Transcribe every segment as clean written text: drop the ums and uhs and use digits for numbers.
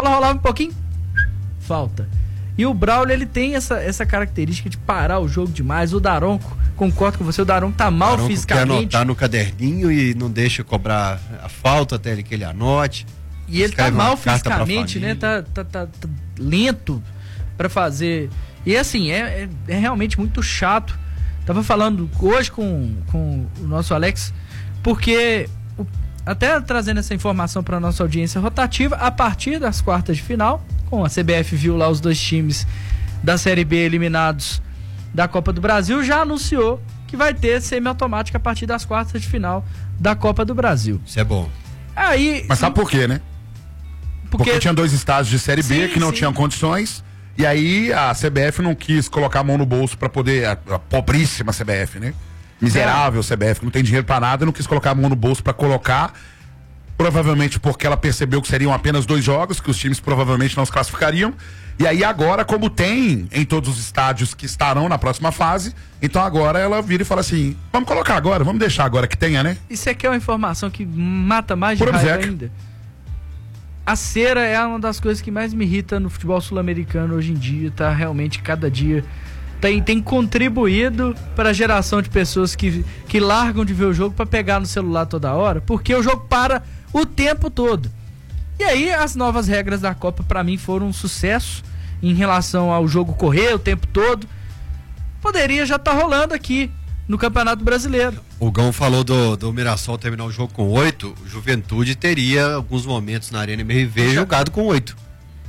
bola rolava um pouquinho, falta. E o Braulio, ele tem essa característica de parar o jogo demais. O Daronco, concordo com você, o Daronco tá mal Daronco fisicamente. quer anotar no caderninho e não deixa cobrar a falta até que ele anote. E ele tá mal fisicamente, né? Tá lento pra fazer. E assim, é realmente muito chato. Tava falando hoje com o nosso Alex, porque até trazendo essa informação para nossa audiência rotativa, a partir das quartas de final, com a CBF viu lá os dois times da Série B eliminados da Copa do Brasil, já anunciou que vai ter semiautomática a partir das quartas de final da Copa do Brasil. Isso é bom. Mas sabe por quê, né? Porque tinha 2 estágios de Série B que não tinham condições, e aí a CBF não quis colocar a mão no bolso para poder, a pobríssima CBF, né? Miserável CBF, que não tem dinheiro para nada, não quis colocar a mão no bolso para colocar, provavelmente porque ela percebeu que seriam apenas 2 jogos, que os times provavelmente não se classificariam. E aí agora, como tem em todos os estádios que estarão na próxima fase, então agora ela vira e fala assim, vamos colocar agora, vamos deixar agora que tenha, né? Isso aqui é uma informação que mata mais de raiva ainda. A cera é uma das coisas que mais me irrita no futebol sul-americano hoje em dia, tá? Realmente, cada dia tem contribuído para a geração de pessoas que largam de ver o jogo para pegar no celular toda hora, porque o jogo para o tempo todo. E aí, as novas regras da Copa, para mim, foram um sucesso em relação ao jogo correr o tempo todo. Poderia já estar rolando aqui no Campeonato Brasileiro. O Gão falou do Mirassol terminar o jogo com 8, o Juventude teria alguns momentos na Arena MRV jogado com 8.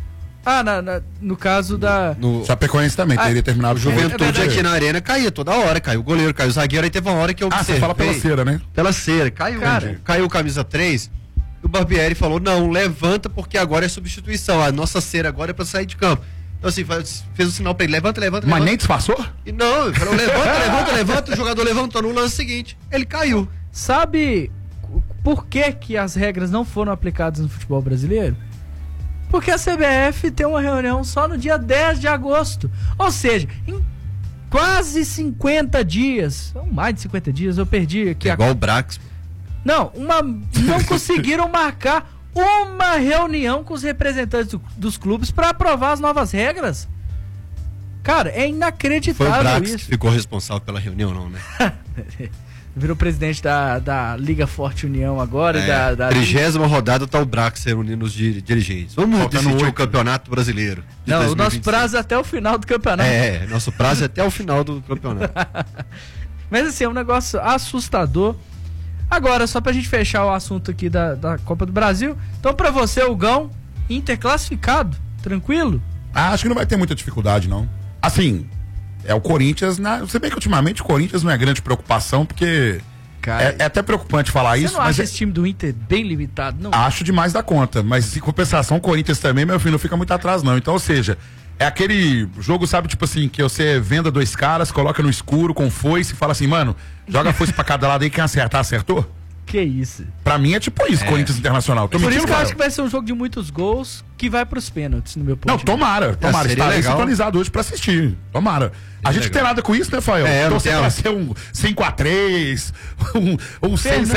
No caso da... Chapecoense também teria terminado o Juventude aqui na Arena caía toda hora, caiu o goleiro, caiu o zagueiro, aí teve uma hora que eu observei. Você fala pela cera, né? Pela cera, caiu o camisa 3, o Barbieri falou, não, levanta porque agora é substituição, a nossa cera agora é pra sair de campo. Então assim, fez o sinal pra ele, levanta. Mas nem disfarçou? E não, falou, levanta, o jogador levantou no lance seguinte, ele caiu. Sabe por que as regras não foram aplicadas no futebol brasileiro? Porque a CBF tem uma reunião só no dia 10 de agosto. Ou seja, em quase 50 dias, ou mais de 50 dias, eu perdi aqui. Igual o Brax. Não conseguiram marcar uma reunião com os representantes dos clubes para aprovar as novas regras. Cara, é inacreditável. Foi o Brax isso. Que ficou responsável pela reunião, não, né? Virou presidente da Liga Forte União agora. 30ª rodada tá o Brax reunindo os dirigentes. Vamos decidir o Campeonato Brasileiro. Não, 2026. O nosso prazo é até o final do campeonato. Nosso prazo é até o final do campeonato. Mas assim, é um negócio assustador. Agora, só pra gente fechar o assunto aqui da Copa do Brasil. Então, pra você, o Gão, Inter classificado, tranquilo? Acho que não vai ter muita dificuldade, não. Assim, é o Corinthians, se bem que ultimamente o Corinthians não é grande preocupação, porque cara, é até preocupante falar isso. Você não acha esse time do Inter bem limitado, não? Acho demais da conta, mas em compensação o Corinthians também, meu filho, não fica muito atrás, não. Então, ou seja, é aquele jogo, sabe, tipo assim, que você venda 2 caras, coloca no escuro com foice e fala assim, mano, joga a foice pra cada lado aí, quem acertar, acertou? Que isso. Pra mim é tipo isso, Corinthians Internacional. Por isso que eu acho que vai ser um jogo de muitos gols, que vai pros pênaltis, no meu ponto de vista. Tomara. Estarei sintonizado hoje pra assistir. Tomara. A gente não tem nada com isso, né, Fael? Então você vai ser um 5-3, um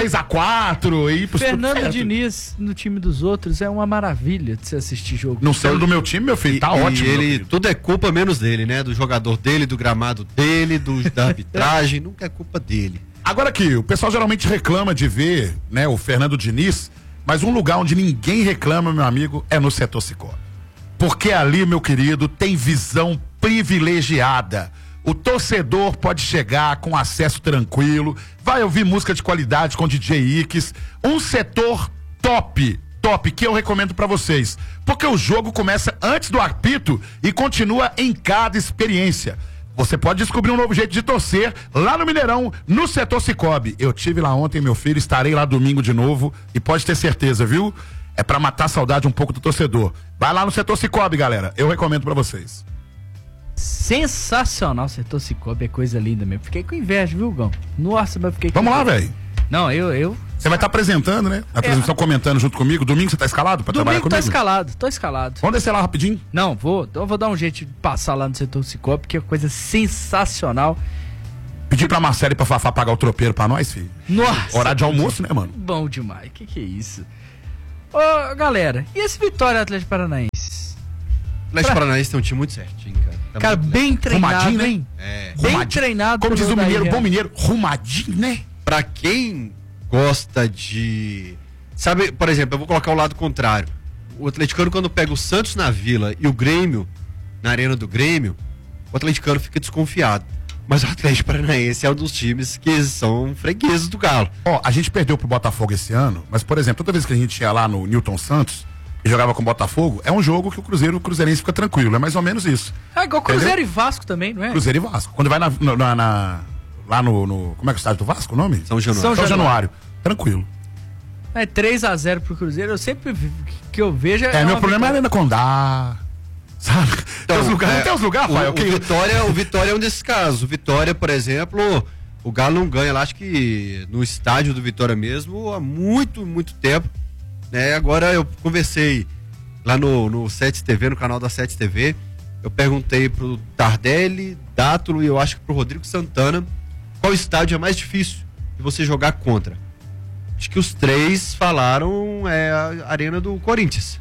6-4 aí pros Fernando Diniz no time dos outros é uma maravilha de se assistir jogo. Não sendo do meu time, meu filho, tá ótimo. Tudo é culpa menos dele, né? Do jogador dele, do gramado dele, da arbitragem, nunca é culpa dele. Agora aqui, o pessoal geralmente reclama de ver, né, o Fernando Diniz, mas um lugar onde ninguém reclama, meu amigo, é no setor Cicobi. Porque ali, meu querido, tem visão privilegiada. O torcedor pode chegar com acesso tranquilo, vai ouvir música de qualidade com DJ Ix, um setor top, que eu recomendo pra vocês. Porque o jogo começa antes do apito e continua em cada experiência. Você pode descobrir um novo jeito de torcer lá no Mineirão, no setor Cicobi. Eu tive lá ontem, meu filho, estarei lá domingo de novo e pode ter certeza, viu? É pra matar a saudade um pouco do torcedor. Vai lá no setor Cicobi, galera. Eu recomendo pra vocês. Sensacional, setor Cicobi, é coisa linda mesmo. Fiquei com inveja, viu, Gão? Nossa, mas fiquei com Vamos lá, velho. Não, eu... Você vai estar apresentando, né? A transmissão comentando junto comigo. Domingo você tá escalado pra trabalhar comigo? Tô escalado. Vamos descer lá rapidinho? Não, vou dar um jeito de passar lá no setor Cicobi, que é coisa sensacional. Pedir pra Marcela e pra Fafá pagar o tropeiro pra nós, filho. Nossa! Horário de almoço, né, mano? Bom demais, que é isso? Ô, galera, e esse Vitória Atlético Paranaense? Atlético Paranaense tem um time muito certinho, cara. Cara, bem treinado, Rumadinho, né? hein? Bem treinado. Como diz o mineiro, bom mineiro, rumadinho, né? Pra quem gosta de... Sabe, por exemplo, eu vou colocar o lado contrário. O atleticano, quando pega o Santos na Vila e o Grêmio na Arena do Grêmio, o atleticano fica desconfiado. Mas o Atlético Paranaense é um dos times que são fregueses do Galo. Ó, a gente perdeu pro Botafogo esse ano, mas, por exemplo, toda vez que a gente ia lá no Newton Santos e jogava com o Botafogo, é um jogo que o Cruzeirense fica tranquilo, é mais ou menos isso. É igual Cruzeiro e Vasco também, não é? Cruzeiro e Vasco. Quando vai lá no como é que é o estádio do Vasco, o nome? São Januário. Tranquilo. É 3-0 pro Cruzeiro, eu sempre que eu vejo... Meu problema é a Arena Condá... Sabe? Então, tem os lugares, Rafael. O Vitória é um desses casos. O Vitória, por exemplo, o Galo não ganha lá, acho que no estádio do Vitória mesmo, há muito, muito tempo. Né? Agora eu conversei lá no 7 TV, no canal da 7 TV. Eu perguntei pro Tardelli, Dátulo e eu acho que pro Rodrigo Santana qual estádio é mais difícil de você jogar contra. Acho que os três falaram a Arena do Corinthians.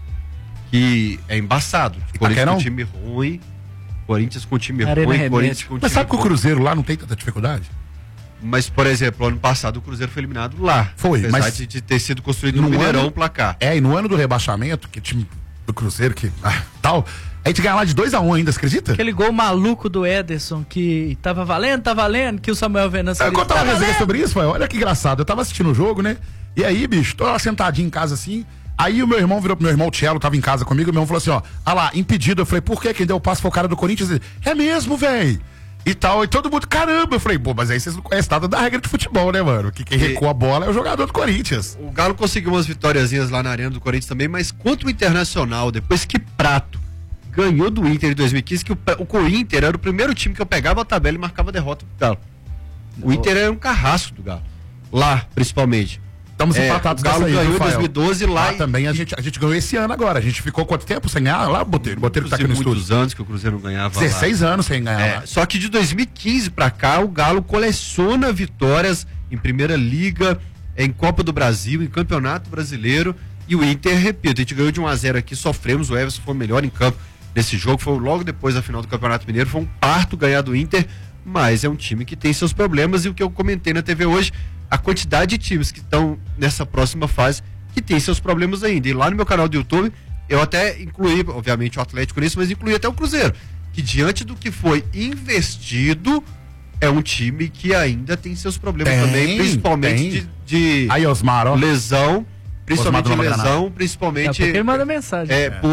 Que é embaçado. Corinthians com time ruim, Corinthians com time ruim, Corinthians com time. Mas sabe que o Cruzeiro lá não tem tanta dificuldade? Mas, por exemplo, ano passado o Cruzeiro foi eliminado lá. Foi, apesar mas de ter sido construído no Mineirão o placar. E no ano do rebaixamento, que time do Cruzeiro, tal, a gente ganha lá de 2-1 ainda, você acredita? Aquele gol maluco do Ederson, que tava valendo, que o Samuel Venâncio... Eu contava uma resenha sobre isso, olha que engraçado, eu tava assistindo o jogo, né? E aí, bicho, tô lá sentadinho em casa assim... Aí o meu irmão virou pro meu irmão, o Tchelo, tava em casa comigo, o meu irmão falou assim, ó, lá, impedido. Eu falei, por quê? Quem deu o passo foi o cara do Corinthians? Ele, é mesmo, velho. E tal, e todo mundo, caramba. Eu falei, pô, mas aí vocês não conhecem nada da regra de futebol, né, mano? Que quem recua a bola é o jogador do Corinthians. O Galo conseguiu umas vitóriazinhas lá na Arena do Corinthians também, mas contra o Internacional, depois que Prato ganhou do Inter em 2015, que o Inter era o primeiro time que eu pegava a tabela e marcava a derrota do Galo. O Inter era um carrasco do Galo. Lá, principalmente. Estamos empatados o Galo aí, ganhou em 2012 lá. Também a gente ganhou esse ano agora. A gente ficou quanto tempo sem ganhar lá, Botelho? Botelho que tá aqui no estúdio. Muitos anos que o Cruzeiro não ganhava 16 anos sem ganhar lá. Só que de 2015 pra cá, o Galo coleciona vitórias em Primeira Liga, em Copa do Brasil, em Campeonato Brasileiro. E o Inter, repito, a gente ganhou de 1-0 aqui, sofremos, o Everson foi melhor em campo nesse jogo, foi logo depois da final do Campeonato Mineiro, foi um parto ganhar do Inter, mas é um time que tem seus problemas e o que eu comentei na TV hoje, a quantidade de times que estão nessa próxima fase que tem seus problemas ainda. E lá no meu canal do YouTube, eu até incluí, obviamente, o Atlético nisso, mas incluí até o Cruzeiro, que diante do que foi investido, é um time que ainda tem seus problemas também, principalmente de aí, Osmar, ó. lesão, principalmente lesão, principalmente ele manda mensagem.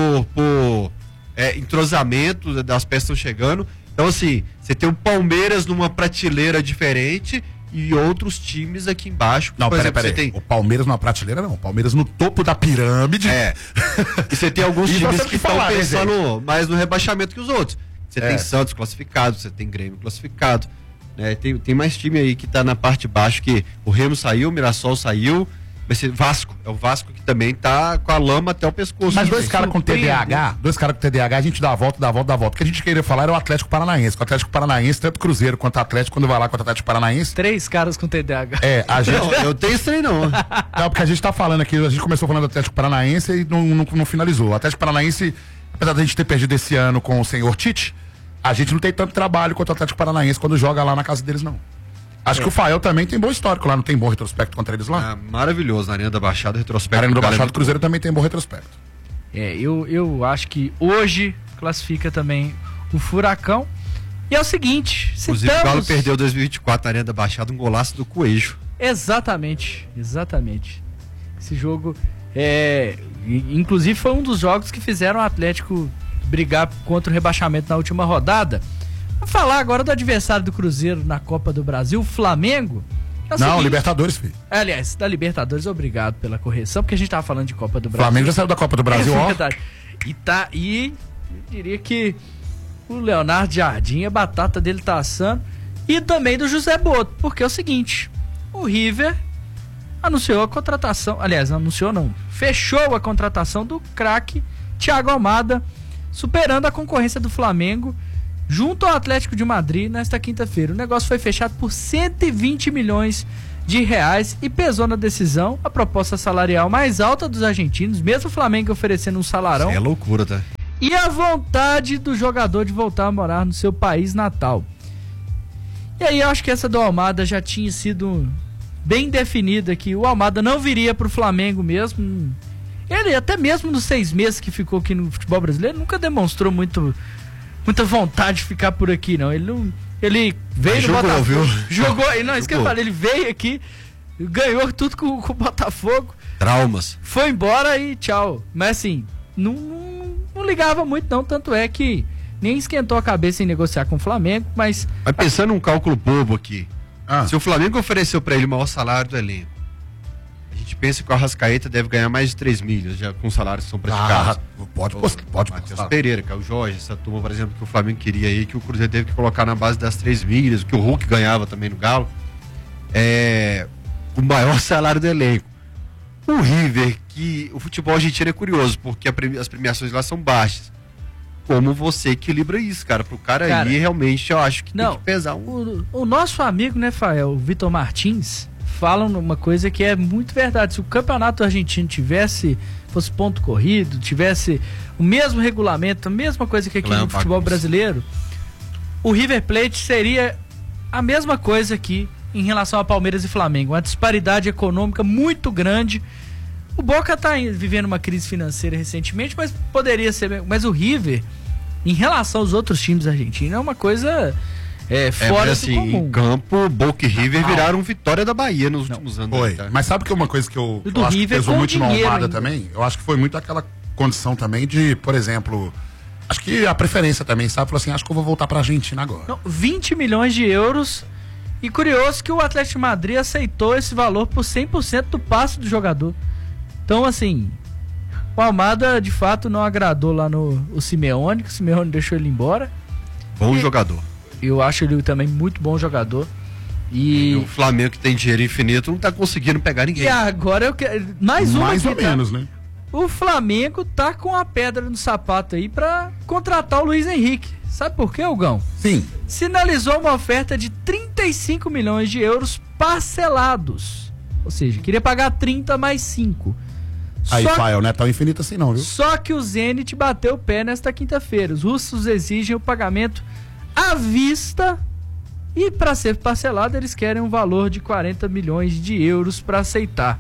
Por entrosamento das peças estão chegando. Então, assim, você tem o Palmeiras numa prateleira diferente e outros times aqui embaixo. Não, peraí. Tem... O Palmeiras numa prateleira não, o Palmeiras no topo da pirâmide. E você tem alguns times que estão pensando mais no rebaixamento que os outros. Você tem Santos classificado, você tem Grêmio classificado. Né? Tem mais time aí que tá na parte de baixo, que o Remo saiu, o Mirassol saiu. Vai ser Vasco, é o Vasco que também tá com a lama até o pescoço. Mas dois caras com TDAH, a gente dá a volta. O que a gente queria falar era o Atlético Paranaense. O Atlético Paranaense, tanto Cruzeiro quanto Atlético, quando vai lá contra o Atlético Paranaense. 3 caras com TDAH. A gente... Não, eu tenho isso aí não. Não, porque a gente tá falando aqui, a gente começou falando do Atlético Paranaense e não finalizou. O Atlético Paranaense, apesar da gente ter perdido esse ano com o senhor Tite, a gente não tem tanto trabalho quanto o Atlético Paranaense quando joga lá na casa deles, não. Acho que o Fael também tem bom histórico lá, não tem bom retrospecto contra eles lá? Maravilhoso, na Arena da Baixada, retrospecto. Na Arena da Baixada, o Cruzeiro também tem bom retrospecto. Eu acho que hoje classifica também o Furacão. E é o seguinte, inclusive o Galo perdeu 2024 na Arena da Baixada, um golaço do Coelho. Exatamente. Esse jogo, inclusive foi um dos jogos que fizeram o Atlético brigar contra o rebaixamento na última rodada. Vou falar agora do adversário do Cruzeiro na Copa do Brasil, o Flamengo. Não, Libertadores, filho. Aliás, da Libertadores, obrigado pela correção, porque a gente tava falando de Copa do Brasil. O Flamengo já saiu da Copa do Brasil, ó. Verdade. E eu diria que o Leonardo Jardim, a batata dele tá assando. E também do José Boto, porque é o seguinte, o River anunciou a contratação, aliás, fechou a contratação do craque Thiago Almada, superando a concorrência do Flamengo junto ao Atlético de Madrid nesta quinta-feira. O negócio foi fechado por 120 milhões de reais e pesou na decisão a proposta salarial mais alta dos argentinos, mesmo o Flamengo oferecendo um salarão. Isso é loucura, tá? e a vontade do jogador de voltar a morar no seu país natal. E aí eu acho que essa do Almada já tinha sido bem definida, que o Almada não viria pro Flamengo mesmo. Ele, até mesmo nos 6 meses que ficou aqui no futebol brasileiro, nunca demonstrou muita vontade de ficar por aqui, não. Ele veio no Botafogo. Viu? Jogou, não, isso que eu falei, ele veio aqui, ganhou tudo com o Botafogo. Traumas. Foi embora e tchau. Mas assim, não ligava muito não, tanto é que nem esquentou a cabeça em negociar com o Flamengo, mas pensando num cálculo bobo aqui, se o Flamengo ofereceu pra ele o maior salário do elenco, a gente pensa que o Arrascaeta deve ganhar mais de 3 milhas já com os salários que são praticados. Pode Matheus Pereira, que é o Jorge, essa turma, por exemplo, que o Flamengo queria aí, que o Cruzeiro teve que colocar na base das 3 milhas, que o Hulk ganhava também no Galo, o maior salário do elenco. O River, que o futebol argentino é curioso, porque as premiações lá são baixas. Como você equilibra isso, cara? Pro cara aí, realmente, eu acho que tem que pesar o nosso amigo, né, Fael, o Vitor Martins, fala uma coisa que é muito verdade. Se o campeonato argentino fosse ponto corrido, tivesse o mesmo regulamento, a mesma coisa que aqui no futebol brasileiro, o River Plate seria a mesma coisa aqui em relação a Palmeiras e Flamengo. Uma disparidade econômica muito grande. O Boca está vivendo uma crise financeira recentemente, mas poderia ser. Mas o River, em relação aos outros times argentinos, é uma coisa fora do comum. Em campo, Boca e River viraram vitória da Bahia nos últimos anos. Foi. Mas sabe que uma coisa que eu acho que pesou muito no Almada também? Eu acho que foi muito aquela condição também de, por exemplo, acho que a preferência também, sabe? Falou assim, acho que eu vou voltar pra Argentina agora. Não, 20 milhões de euros. E curioso que o Atlético de Madrid aceitou esse valor por 100% do passe do jogador. Então, assim, o Almada, de fato, não agradou lá o Simeone, que o Simeone deixou ele embora. Bom jogador. Eu acho ele também muito bom jogador. E o Flamengo, que tem dinheiro infinito, não tá conseguindo pegar ninguém. E agora eu quero... Mais ou menos, né? O Flamengo tá com a pedra no sapato aí pra contratar o Luiz Henrique. Sabe por quê, Hugão? Sim. Sinalizou uma oferta de 35 milhões de euros parcelados. Ou seja, queria pagar 30 mais 5. Aí, Fael, não é tão infinito assim não, viu? Só que o Zenit bateu o pé nesta quinta-feira. Os russos exigem o pagamento à vista e, para ser parcelado, eles querem um valor de 40 milhões de euros para aceitar.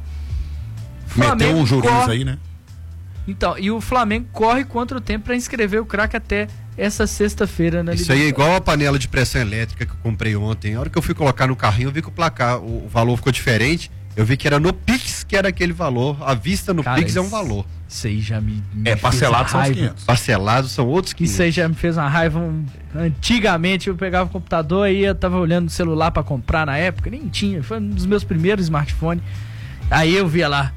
Meteu um juros aí, né? Então, e o Flamengo corre contra o tempo para inscrever o craque até essa sexta-feira na Isso aí é igual a panela de pressão elétrica que eu comprei ontem. A hora que eu fui colocar no carrinho, eu vi que o placar, o valor ficou diferente. Eu vi que era no Pix, que era aquele valor. À vista no Pix é um valor. Isso aí já me parcelado são os 500. Parcelado são outros 500. Isso aí já me fez uma raiva. Antigamente eu pegava o computador e eu tava olhando o celular pra comprar na época. Nem tinha, foi um dos meus primeiros smartphones. Aí eu via lá,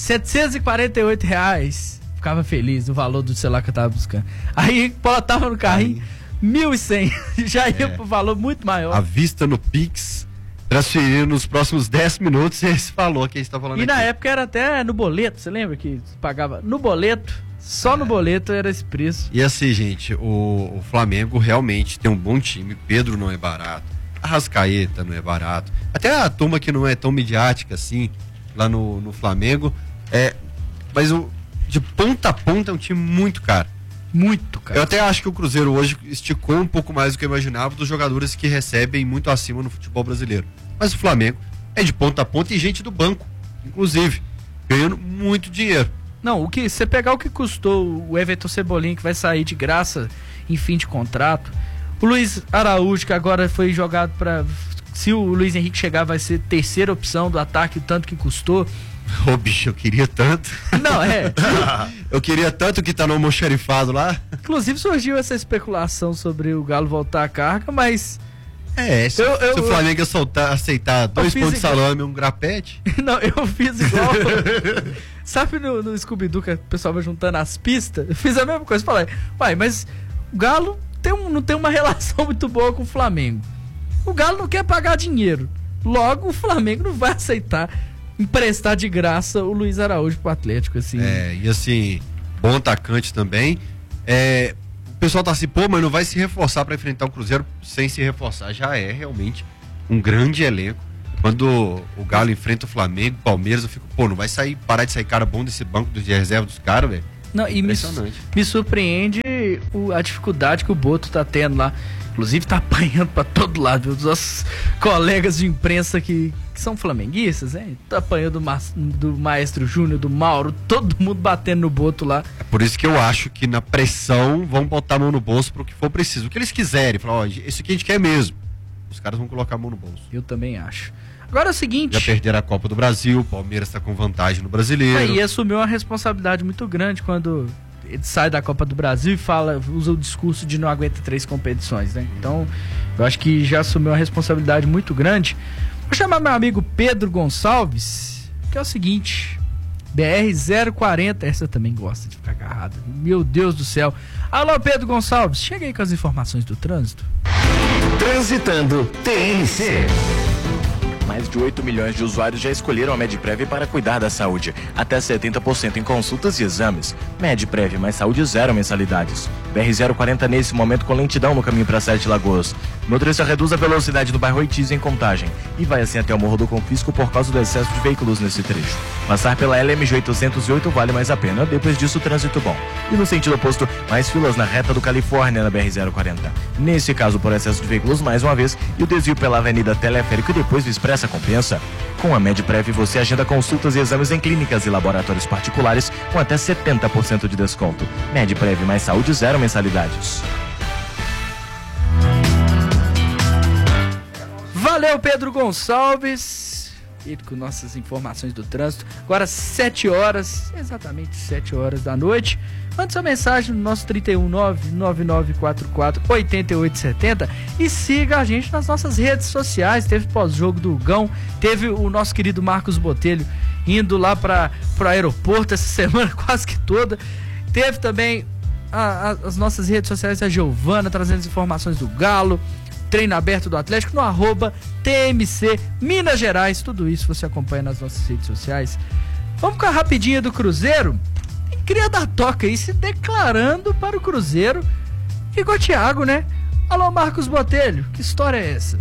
R$748. Ficava feliz do valor do celular que eu tava buscando. Aí tava no carrinho, 1.100. Já ia pro valor muito maior. À vista no Pix, transferir nos próximos 10 minutos, esse valor que a gente tá falando aqui. E na época era até no boleto, você lembra que pagava no boleto? Só no boleto era esse preço. E assim, gente, o Flamengo realmente tem um bom time. Pedro não é barato, Arrascaeta não é barato, até a turma que não é tão midiática assim, lá no Flamengo, mas de ponta a ponta é um time muito caro. Muito caro. Eu até acho que o Cruzeiro hoje esticou um pouco mais do que eu imaginava dos jogadores que recebem muito acima no futebol brasileiro. Mas o Flamengo é de ponta a ponta e gente do banco, inclusive, ganhando muito dinheiro. Não, se você pegar o que custou o Everton Cebolinha, que vai sair de graça em fim de contrato, o Luiz Araújo, que agora foi jogado para... Se o Luiz Henrique chegar, vai ser terceira opção do ataque, o tanto que custou. Ô, bicho, eu queria tanto. Não, eu queria tanto que tá no almoxarifado lá. Inclusive surgiu essa especulação sobre o Galo voltar à carga, mas... se o Flamengo aceitar 2 pontos de salame e um grapete... Não, eu fiz igual... Sabe no Scooby-Doo que o pessoal vai juntando as pistas? Eu fiz a mesma coisa. Falei, mas o Galo não tem uma relação muito boa com o Flamengo. O Galo não quer pagar dinheiro. Logo, o Flamengo não vai aceitar emprestar de graça o Luiz Araújo pro Atlético, assim. E assim, bom atacante também. O pessoal tá assim, mas não vai se reforçar para enfrentar o Cruzeiro sem se reforçar. Já é realmente um grande elenco. Quando o Galo enfrenta o Flamengo, o Palmeiras, eu fico, não vai parar de sair cara bom desse banco de reserva dos caras, velho. Não, e me surpreende a dificuldade que o Boto tá tendo lá. Inclusive tá apanhando pra todo lado, viu? Os nossos colegas de imprensa que são flamenguistas, né? Tá apanhando do Maestro Júnior, do Mauro, todo mundo batendo no Boto lá. É por isso que eu acho que na pressão vão botar a mão no bolso pro que for preciso. O que eles quiserem, falar, ó, isso aqui a gente quer mesmo. Os caras vão colocar a mão no bolso. Eu também acho. Agora é o seguinte... Já perderam a Copa do Brasil, o Palmeiras tá com vantagem no Brasileiro. E assumiu uma responsabilidade muito grande quando ele sai da Copa do Brasil e usa o discurso de não aguenta 3 competições, né? Então, eu acho que já assumiu uma responsabilidade muito grande. Vou chamar meu amigo Pedro Gonçalves, que é o seguinte... BR-040, essa também gosta de ficar agarrada. Meu Deus do céu. Alô, Pedro Gonçalves, chega aí com as informações do trânsito. Transitando TNC. Mais de 8 milhões de usuários já escolheram a Medprev para cuidar da saúde. Até 70% em consultas e exames. Medprev, mais saúde, 0 mensalidades. BR-040 nesse momento com lentidão no caminho para 7 Lagoas. Motorista reduz a velocidade do bairro Oitiz em Contagem e vai assim até o Morro do Confisco por causa do excesso de veículos nesse trecho. Passar pela LMG 808 vale mais a pena, depois disso trânsito bom. E no sentido oposto, mais filas na reta do Califórnia na BR-040. Nesse caso por excesso de veículos mais uma vez e o desvio pela Avenida Teleférico e depois Expressa compensa. Com a Medprev você agenda consultas e exames em clínicas e laboratórios particulares com até 70% de desconto. Medprev, mais saúde, 0 mensalidades. Valeu, Pedro Gonçalves. E com nossas informações do trânsito. Agora 7 horas, exatamente 7 horas da noite. Mande sua mensagem no nosso 319-9944-8870 e siga a gente nas nossas redes sociais. Teve pós-jogo do Gão, teve o nosso querido Marcos Botelho indo lá para o aeroporto essa semana quase que toda. Teve também as nossas redes sociais, a Giovana trazendo as informações do Galo, treino aberto do Atlético no @TMC Minas Gerais. Tudo isso você acompanha nas nossas redes sociais. Vamos com a rapidinha do Cruzeiro. Cria da Toca aí se declarando para o Cruzeiro. Igor Thiago, né? Alô, Marcos Botelho, que história é essa?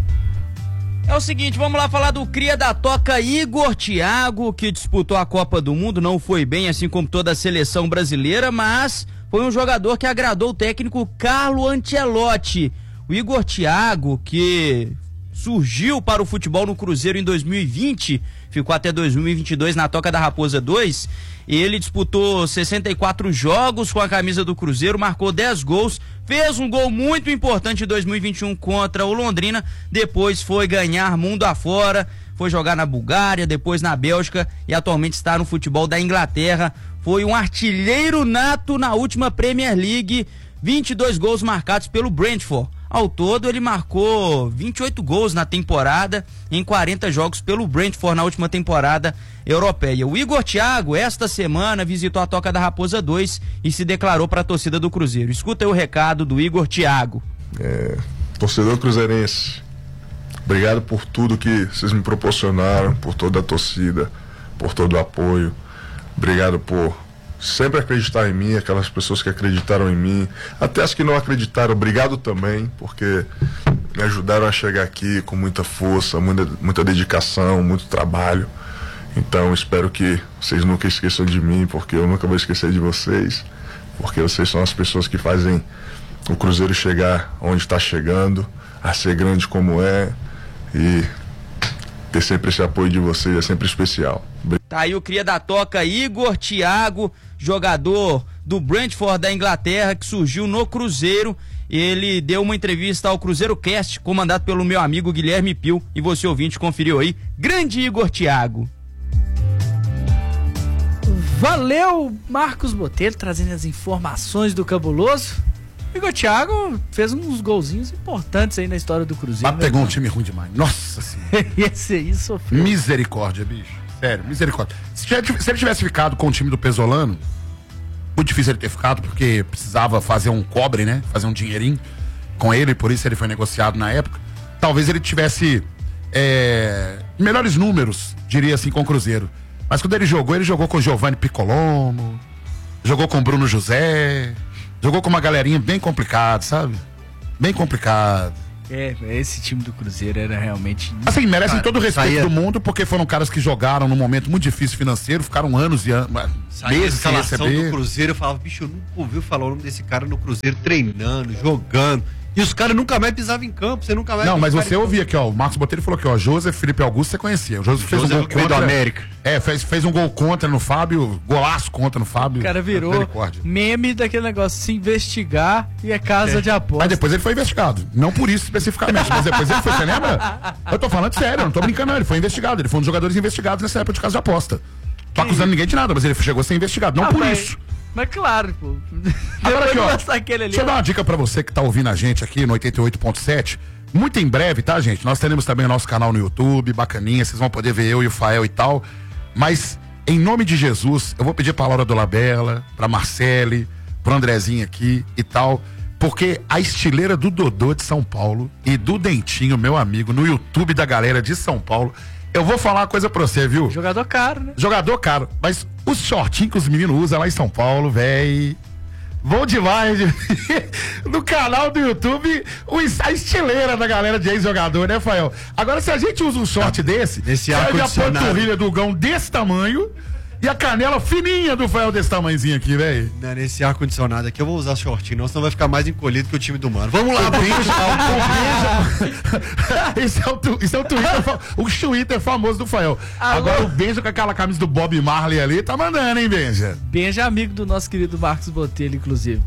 É o seguinte, vamos lá falar do cria da Toca Igor Thiago, que disputou a Copa do Mundo, não foi bem, assim como toda a seleção brasileira, mas foi um jogador que agradou o técnico Carlo Ancelotti. O Igor Thiago, que surgiu para o futebol no Cruzeiro em 2020, ficou até 2022 na Toca da Raposa 2, ele disputou 64 jogos com a camisa do Cruzeiro, marcou 10 gols, fez um gol muito importante em 2021 contra o Londrina, depois foi ganhar mundo afora, foi jogar na Bulgária, depois na Bélgica e atualmente está no futebol da Inglaterra. Foi um artilheiro nato na última Premier League, 22 gols marcados pelo Brentford. Ao todo, ele marcou 28 gols na temporada, em 40 jogos pelo Brentford na última temporada europeia. O Igor Thiago, esta semana, visitou a Toca da Raposa 2 e se declarou para a torcida do Cruzeiro. Escuta aí o recado do Igor Thiago. Torcedor cruzeirense, obrigado por tudo que vocês me proporcionaram, por toda a torcida, por todo o apoio. Obrigado por sempre acreditar em mim, aquelas pessoas que acreditaram em mim, até as que não acreditaram, obrigado também, porque me ajudaram a chegar aqui com muita força, muita dedicação, muito trabalho. Então espero que vocês nunca esqueçam de mim, porque eu nunca vou esquecer de vocês, porque vocês são as pessoas que fazem o Cruzeiro chegar onde está chegando, a ser grande como é, e ter sempre esse apoio de vocês é sempre especial. Tá aí o cria da Toca Igor Thiago, jogador do Brentford da Inglaterra, que surgiu no Cruzeiro. Ele deu uma entrevista ao Cruzeiro Cast, comandado pelo meu amigo Guilherme Pio, e você ouvinte conferiu aí. Grande Igor Thiago. Valeu, Marcos Botelho, trazendo as informações do cabuloso. Igor Thiago fez uns golzinhos importantes aí na história do Cruzeiro. Mas pegou um time ruim demais. Nossa Senhora. Esse aí sofreu. Misericórdia, bicho. Sério, misericórdia. Se ele tivesse ficado com o time do Pesolano, muito difícil ele ter ficado, porque precisava fazer um cobre, né? Fazer um dinheirinho com ele, por isso ele foi negociado na época. Talvez ele tivesse melhores números, diria assim, com o Cruzeiro. Mas quando ele jogou com o Giovanni Piccolomo, jogou com o Bruno José, jogou com uma galerinha bem complicada, sabe? Bem complicado. Esse time do Cruzeiro era realmente... Assim, merecem todo o respeito do mundo, porque foram caras que jogaram num momento muito difícil financeiro, ficaram anos e anos, meses sem receber. Do Cruzeiro, eu falava, bicho, eu nunca ouvi falar o nome desse cara no Cruzeiro treinando, jogando. E os caras nunca mais pisavam em campo, você nunca mais... Não, mas você ouvia aqui, ó, o Marcos Botelho falou aqui, ó, José Felipe Augusto você conhecia. O José fez um gol contra... do América. Fez um gol contra no Fábio, golaço contra no Fábio. O cara virou meme daquele negócio, se investigar e é casa de aposta. Mas depois ele foi investigado. Não por isso especificamente, mas depois ele foi, você lembra? Eu tô falando sério, eu não tô brincando não, ele foi investigado. Ele foi um dos jogadores investigados nessa época de casa de aposta. Tô acusando ninguém de nada, mas ele chegou a ser investigado, não por isso. Mas claro, pô. Agora aqui, ó, deixa eu dar uma dica pra você que tá ouvindo a gente aqui no 88.7. Muito em breve, tá, gente? Nós teremos também o nosso canal no YouTube, bacaninha, vocês vão poder ver eu e o Fael e tal. Mas, em nome de Jesus, eu vou pedir pra Laura Dolabella, pra Marcele, pro Andrezinho aqui e tal, porque a estileira do Dodô de São Paulo e do Dentinho, meu amigo, no YouTube da galera de São Paulo, eu vou falar uma coisa pra você, viu? Jogador caro, né? Jogador caro, mas os shortinhos que os meninos usam lá em São Paulo, véi, bom demais. No canal do YouTube, a estileira da galera de ex-jogador, né, Fael? Agora, se a gente usa um short desse, a panturrilha do Gão desse tamanho e a canela fininha do Fael desse tamanhozinho aqui, velho. Nesse ar-condicionado aqui eu vou usar shortinho, não, senão vai ficar mais encolhido que o time do Mano. Vamos lá, Esse é o Twitter, o Twitter famoso do Fael. Agora o Benja com aquela camisa do Bob Marley ali, tá mandando, hein, Benja? Benja é amigo do nosso querido Marcos Botelho, inclusive.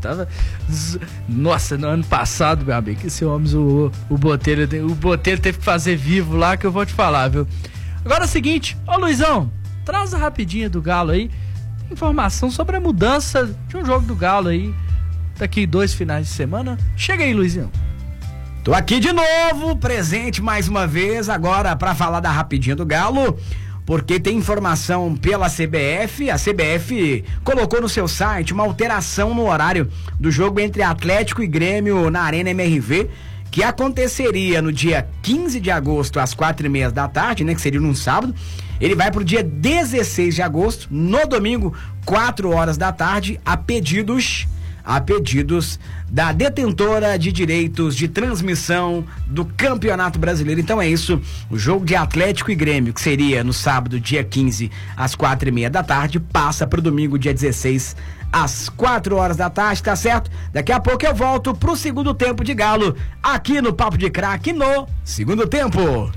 Nossa, no ano passado, meu amigo, esse homem zoou o Botelho. O Botelho teve que fazer vivo lá, que eu vou te falar, viu? Agora é o seguinte, ô Luizão, traz a rapidinha do Galo aí, informação sobre a mudança de um jogo do Galo aí, daqui 2 finais de semana. Chega aí, Luizinho. Tô aqui de novo, presente mais uma vez, agora pra falar da rapidinha do Galo, porque tem informação pela CBF. A CBF colocou no seu site uma alteração no horário do jogo entre Atlético e Grêmio na Arena MRV, que aconteceria no dia 15 de agosto às 4:30 da tarde, né, que seria num sábado. Ele vai pro dia 16 de agosto, no domingo, 4 horas da tarde, a pedidos da detentora de direitos de transmissão do Campeonato Brasileiro. Então é isso, o jogo de Atlético e Grêmio, que seria no sábado, dia 15, às 4:30 da tarde, passa pro domingo, dia 16, às 4 horas da tarde, tá certo? Daqui a pouco eu volto pro segundo tempo de Galo, aqui no Papo de Craque, no segundo tempo.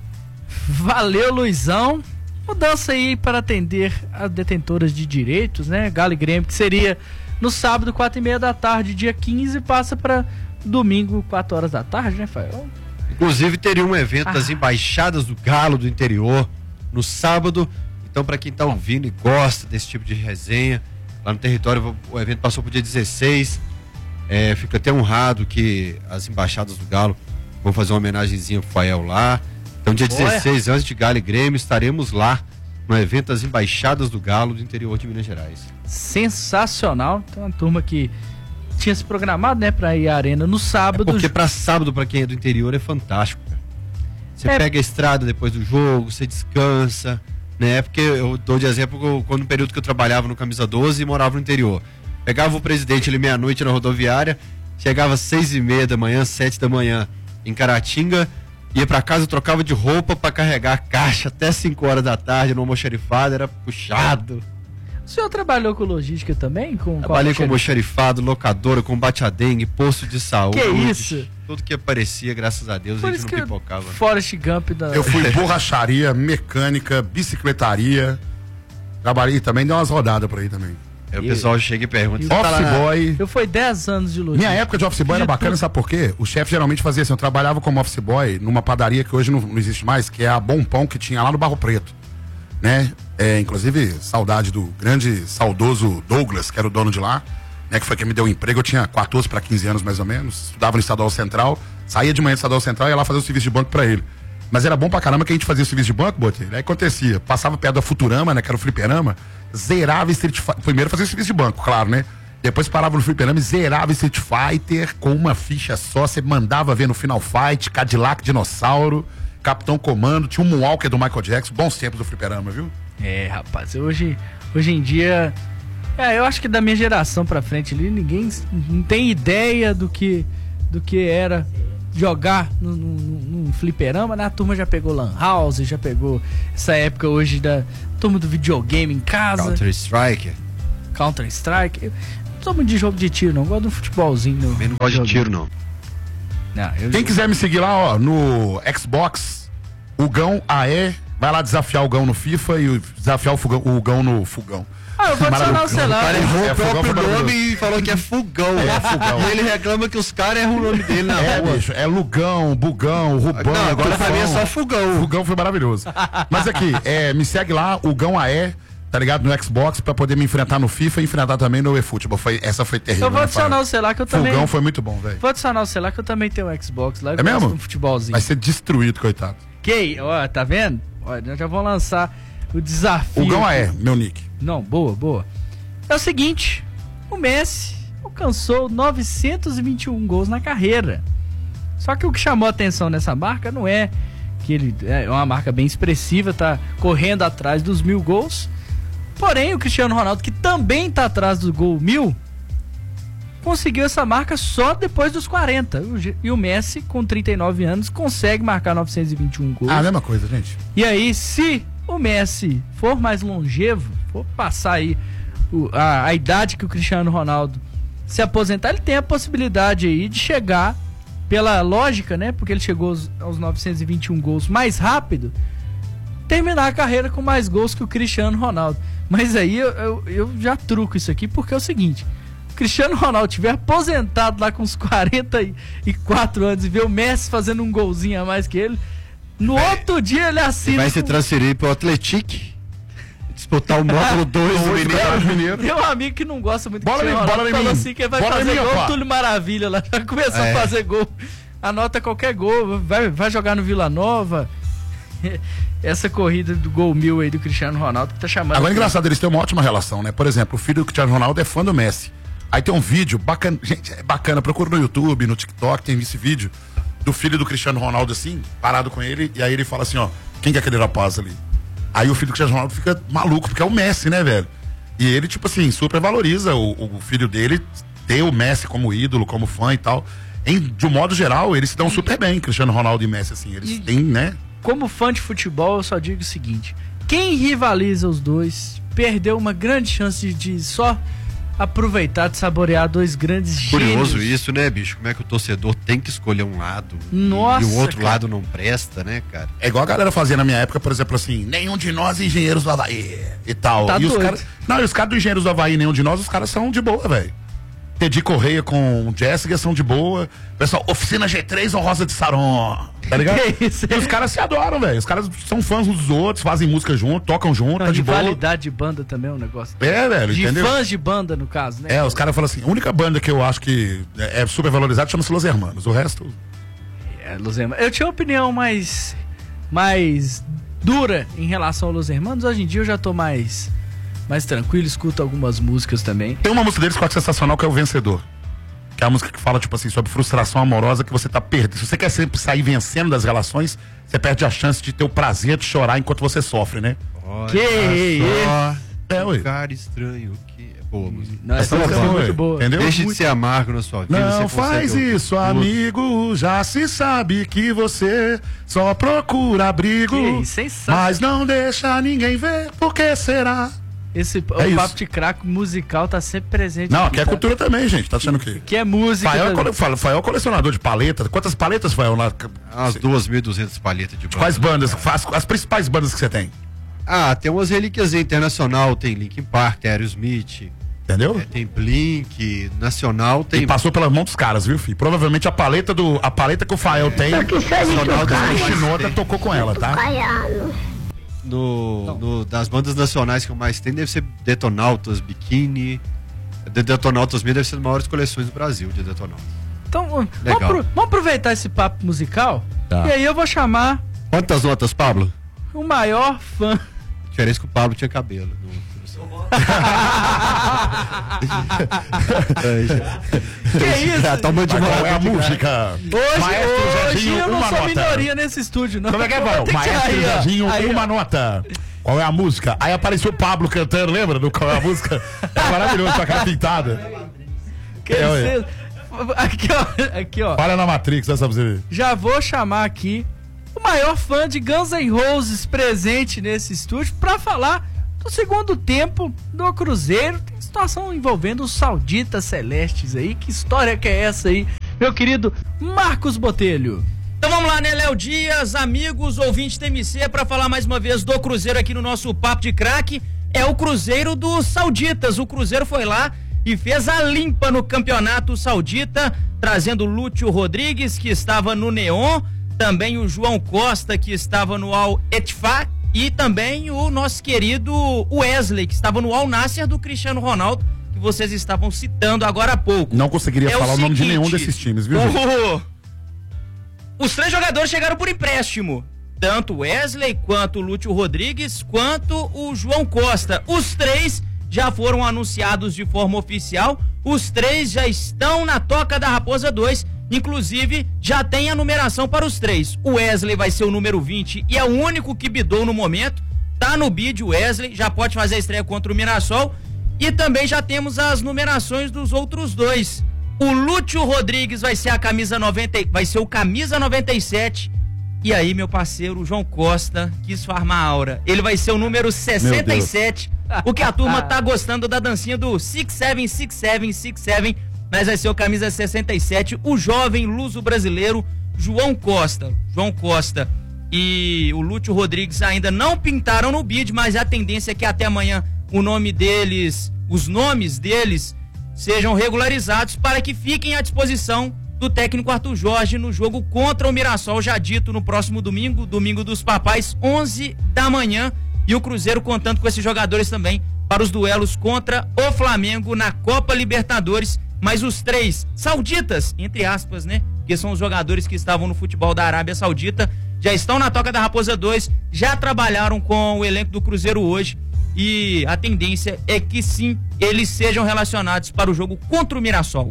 Valeu, Luizão. Mudança aí para atender as detentoras de direitos, né? Galo e Grêmio, que seria no sábado, 4:30 da tarde, dia 15, passa para domingo, 4 horas da tarde, né, Fael? Inclusive teria um evento das embaixadas do Galo do interior no sábado. Então, para quem tá ouvindo e gosta desse tipo de resenha, lá no território, o evento passou pro dia 16. Fico até honrado que as embaixadas do Galo vão fazer uma homenagenzinha pro Fael lá. Então, dia 16, antes de Galo e Grêmio, estaremos lá no evento das embaixadas do Galo do interior de Minas Gerais. Sensacional. Então, uma turma que tinha se programado, né, pra ir à arena no sábado. Porque pra sábado, pra quem é do interior, é fantástico, cara. Você pega a estrada depois do jogo, você descansa, né? Porque eu dou de exemplo, quando no período que eu trabalhava no Camisa 12 e morava no interior. Pegava o presidente ali meia-noite na rodoviária, chegava às 6:30 da manhã, 7 da manhã em Caratinga, ia pra casa, trocava de roupa pra carregar a caixa até 5 horas da tarde no almoxarifado, era puxado. O senhor trabalhou com logística também? Trabalhei com almoxarifado, locadora, combate a dengue, posto de saúde. Que isso? Tudo que aparecia, graças a Deus, a gente não pipocava. Forrest Gump da... Eu fui borracharia, mecânica, bicicletaria, trabalhei também, dei umas rodadas por aí também. O pessoal chega e pergunta. Office boy. Eu fui 10 anos de logística. Minha época de office boy era bacana, sabe por quê? O chefe geralmente fazia assim, eu trabalhava como office boy numa padaria que hoje não existe mais, que é a Bom Pão, que tinha lá no Barro Preto, né? Inclusive, saudade do grande, saudoso Douglas, que era o dono de lá, né? Que foi quem me deu o emprego. Eu tinha 14 para 15 anos, mais ou menos. Estudava no Estadual Central, saía de manhã do Estadual Central e ia lá fazer o serviço de banco pra ele. Mas era bom pra caramba que a gente fazia o serviço de banco, Botelho. Aí acontecia, passava perto da Futurama, né? Que era o fliperama, zerava Street Fighter. Primeiro fazia o serviço de banco, claro, né? Depois parava no fliperama e zerava Street Fighter com uma ficha só. Você mandava ver no Final Fight, Cadillac Dinossauro, Capitão Comando, tinha um Moonwalker do Michael Jackson. Bons tempos do fliperama, viu? Rapaz, hoje em dia, eu acho que da minha geração pra frente ali, ninguém não tem ideia do que era jogar num fliperama, né? A turma já pegou Lan House, já pegou essa época hoje da turma do videogame em casa. Counter-Strike. Eu não sou muito de jogo de tiro, não. Gosto de um futebolzinho. Eu não gosto de tiro, não. Quem quiser me seguir lá, ó, no Xbox, o Gão AE, vai lá desafiar o Gão no FIFA e desafiar o Gão no Fogão. Eu vou adicionar o celular. O cara errou o Fogão próprio nome e falou que é Fogão. É Fogão. E ele reclama que os caras erram o nome dele na rua. Bicho, é Lugão, Bugão, Rubão. Não, agora pra mim é só Fogão. Fogão foi maravilhoso. Mas aqui, me segue lá, o Gão AE, tá ligado? No Xbox, pra poder me enfrentar no FIFA e enfrentar também no eFootball. Essa foi terrível. Eu vou adicionar o celular que eu também... Fogão foi muito bom, velho. Vou adicionar o celular que eu também tenho um Xbox lá. É mesmo? Um futebolzinho. Vai ser destruído, coitado. Ó, tá vendo? Ó, nós já vamos lançar o desafio. O Gão AE, meu nick. Não, boa. É o seguinte, o Messi alcançou 921 gols na carreira. Só que o que chamou a atenção nessa marca não é que ele é uma marca bem expressiva, tá correndo atrás dos 1000 gols. Porém, o Cristiano Ronaldo, que também tá atrás do gol 1000, conseguiu essa marca só depois dos 40. E o Messi, com 39 anos, consegue marcar 921 gols. A mesma coisa, gente. E aí, se o Messi for mais longevo, for passar aí a idade que o Cristiano Ronaldo se aposentar, ele tem a possibilidade aí de chegar, pela lógica, né? Porque ele chegou aos 921 gols mais rápido, terminar a carreira com mais gols que o Cristiano Ronaldo. Mas aí eu já truco isso aqui, porque é o seguinte: o Cristiano Ronaldo tiver aposentado lá com uns 44 anos e ver o Messi fazendo um golzinho a mais que ele, no outro dia ele assina. Vai se transferir pro Atlético, disputar o módulo 2 do Mineiro. Tem um amigo que não gosta muito do Bola Cristiano Ronaldo, falou assim que ele vai fazer gol, pá. Túlio Maravilha lá, já começou a fazer gol, anota qualquer gol, vai jogar no Vila Nova. Essa corrida do gol 1000 aí do Cristiano Ronaldo que tá chamando. Agora é engraçado, eles têm uma ótima relação, né? Por exemplo, o filho do Cristiano Ronaldo é fã do Messi. Aí tem um vídeo bacana, gente, é bacana, procura no YouTube, no TikTok, tem esse vídeo do filho do Cristiano Ronaldo assim, parado com ele, e aí ele fala assim, ó, quem que é aquele rapaz ali? Aí o filho do Cristiano Ronaldo fica maluco, porque é o Messi, né, velho? E ele, tipo assim, super valoriza o filho dele ter o Messi como ídolo, como fã e tal. De um modo geral, eles se dão super bem, Cristiano Ronaldo e Messi, assim, eles têm, né? Como fã de futebol, eu só digo o seguinte: quem rivaliza os dois perdeu uma grande chance de só aproveitar, de saborear dois grandes gênios. Curioso isso, né, bicho? Como é que o torcedor tem que escolher um lado Nossa, e o outro cara. lado não presta, né, cara? É igual a galera fazia na minha época, por exemplo, assim, nenhum de nós é engenheiros do Havaí e tal. Tá e os doido. caras. Não, e os caras do Engenheiros do Havaí, nenhum de nós, os caras são de boa, velho. Teddy Correia com Jéssica são de boa. Pessoal, Oficina G3 ou Rosa de Saron. Tá ligado? Que isso? E os caras se adoram, velho. Os caras são fãs uns dos outros, fazem música junto, tocam junto, tá de boa. Rivalidade de banda também é um negócio. É, velho, De entendeu? fãs de banda, no caso, né? É, os caras falam assim, a única banda que eu acho que é super valorizada chama-se Los Hermanos. O resto... Los Hermanos. Eu tinha uma opinião mais dura em relação aos Los Hermanos. Hoje em dia eu já tô mais tranquilo, escuto algumas músicas também. Tem uma música deles que eu acho sensacional, que é O Vencedor. Que é a música que fala, tipo assim, sobre frustração amorosa que você tá perdendo. Se você quer sempre sair vencendo das relações, você perde a chance de ter o prazer de chorar enquanto você sofre, né? Olha Que só, É, ué. cara estranho que é boa música. Não, essa música é música muito ué. boa. Entendeu? Deixe de ser amargo na sua vida. Não você faz consegue isso, outro. amigo. Já se sabe que você só procura abrigo. Que isso, sensacional. Mas não deixa ninguém ver, por que será? Esse É o isso. Papo de Craco musical tá sempre presente. Não, aqui, aqui é tá? cultura também, gente. Tá achando o quê? Que é música. Fael é colecionador de paletas. Quantas paletas, Fael, lá? Umas 2.200 palhetas de banda. Quais bandas? As principais bandas que você tem? Ah, tem umas relíquias internacional, tem Linkin Park, tem Aerosmith, Entendeu? tem Blink, nacional, tem E passou pela mão dos caras, viu, filho? Provavelmente a paleta que o Fael tem, o Shinoda tocou com ela, tá? das bandas nacionais que eu mais tenho deve ser Detonautas, Bikini. Detonautas mesmo deve ser as maiores coleções do Brasil de Detonautas. Então, Legal. vamos aproveitar esse papo musical. Tá. E aí eu vou chamar Quantas notas, Pablo? o maior fã. A diferença é que o Pablo tinha cabelo. Que isso? Toma de Qual é a mão. música? Maestro Hoje Serginho, eu não uma sou nota. minoria nesse estúdio, não. Como é que é, Fael? Tem que- Maestro aí, ó. Serginho, Aí, ó. uma nota. Qual é a música? Aí apareceu o Pablo cantando, lembra do qual é a música? É maravilhoso, com a cara pintada. Que É, ué. isso? Aqui, ó. Para na Matrix, essa pra você ver. Já vou chamar aqui o maior fã de Guns N' Roses presente nesse estúdio pra falar do segundo tempo do Cruzeiro. Tem situação envolvendo os sauditas celestes aí. Que história que é essa aí, meu querido Marcos Botelho? Então vamos lá, né, Léo Dias, amigos, ouvintes TMC, pra falar mais uma vez do Cruzeiro aqui no nosso Papo de Craque. É o Cruzeiro dos sauditas. O Cruzeiro foi lá e fez a limpa no campeonato saudita, trazendo o Lúcio Rodrigues, que estava no Neon, também o João Costa, que estava no Al Ettifaq, e também o nosso querido Wesley, que estava no Al Nassr do Cristiano Ronaldo, que vocês estavam citando agora há pouco. Não conseguiria falar o nome de nenhum desses times, viu, gente? Os 3 jogadores chegaram por empréstimo. Tanto o Wesley, quanto o Lúcio Rodrigues, quanto o João Costa. Os 3 já foram anunciados de forma oficial. Os 3 já estão na Toca da Raposa 2. Inclusive, já tem a numeração para os 3. O Wesley vai ser o número 20 e é o único que bidou no momento. Tá no bid o Wesley, já pode fazer a estreia contra o Mirassol. E também já temos as numerações dos outros 2. O Lúcio Rodrigues vai ser vai ser o camisa 97. E aí, meu parceiro, o João Costa quis farmar a aura. Ele vai ser o número 67. O que a turma tá gostando da dancinha do 6-7, mas vai ser o camisa 67, o jovem luso brasileiro João Costa. João Costa e o Lúcio Rodrigues ainda não pintaram no bid, mas a tendência é que até amanhã os nomes deles sejam regularizados para que fiquem à disposição do técnico Arthur Jorge no jogo contra o Mirassol, já dito no próximo domingo, domingo dos papais, 11 da manhã, e o Cruzeiro contando com esses jogadores também para os duelos contra o Flamengo na Copa Libertadores. Mas os 3 sauditas, entre aspas, né, que são os jogadores que estavam no futebol da Arábia Saudita, já estão na Toca da Raposa 2, já trabalharam com o elenco do Cruzeiro hoje, e a tendência é que sim, eles sejam relacionados para o jogo contra o Mirassol.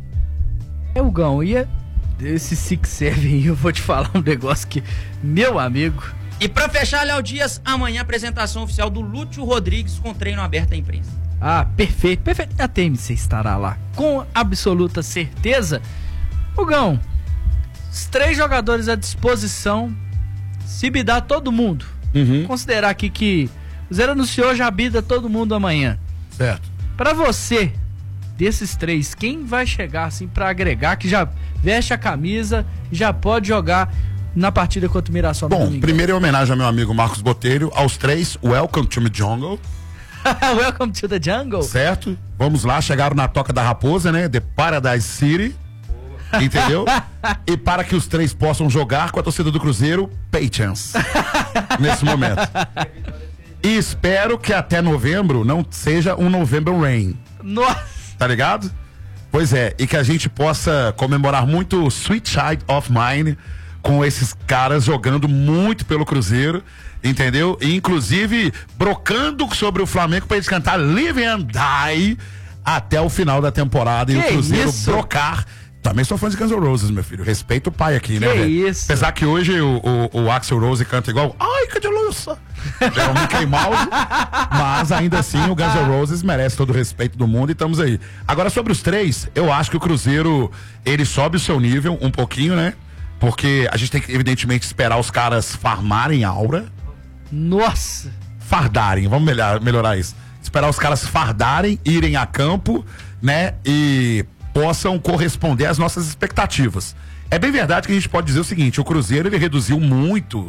Gão, e esse 6-7 aí, eu vou te falar um negócio que, meu amigo... E pra fechar, Léo Dias, amanhã apresentação oficial do Lúcio Rodrigues com treino aberto à imprensa. Ah, perfeito, perfeito. A TMC estará lá, com absoluta certeza. Gão, os 3 jogadores à disposição, se bidar todo mundo. Considerar aqui que o Zero anunciou, já bida todo mundo amanhã. Certo. Pra você, desses 3, quem vai chegar assim pra agregar, que já veste a camisa, já pode jogar na partida contra o Mirassol? Bom, primeiro em homenagem ao meu amigo Marcos Botelho, aos 3, welcome to the jungle. Welcome to the jungle. Certo? Vamos lá, chegaram na Toca da Raposa, né? The Paradise City. Entendeu? E para que os 3 possam jogar com a torcida do Cruzeiro, patience. Nesse momento. E espero que até novembro não seja um November Rain. Nossa! Tá ligado? Pois é, e que a gente possa comemorar muito o Sweet Child of Mine com esses caras jogando muito pelo Cruzeiro, entendeu? E inclusive brocando sobre o Flamengo pra eles cantar Live and Die até o final da temporada e o Cruzeiro brocar. Também sou fã de Guns N' Roses, meu filho. Respeito o pai aqui, né, velho? Isso. Apesar que hoje o Axl Rose canta igual ai, que delícia! É o Mickey Mouse, mas ainda assim o Guns N' Roses merece todo o respeito do mundo e estamos aí. Agora, sobre os 3, eu acho que o Cruzeiro, ele sobe o seu nível um pouquinho, né? Porque a gente tem que, evidentemente, esperar os caras farmarem aura. Nossa! Fardarem, vamos melhorar isso. Esperar os caras fardarem, irem a campo, né? E possam corresponder às nossas expectativas. É bem verdade que a gente pode dizer o seguinte, o Cruzeiro, ele reduziu muito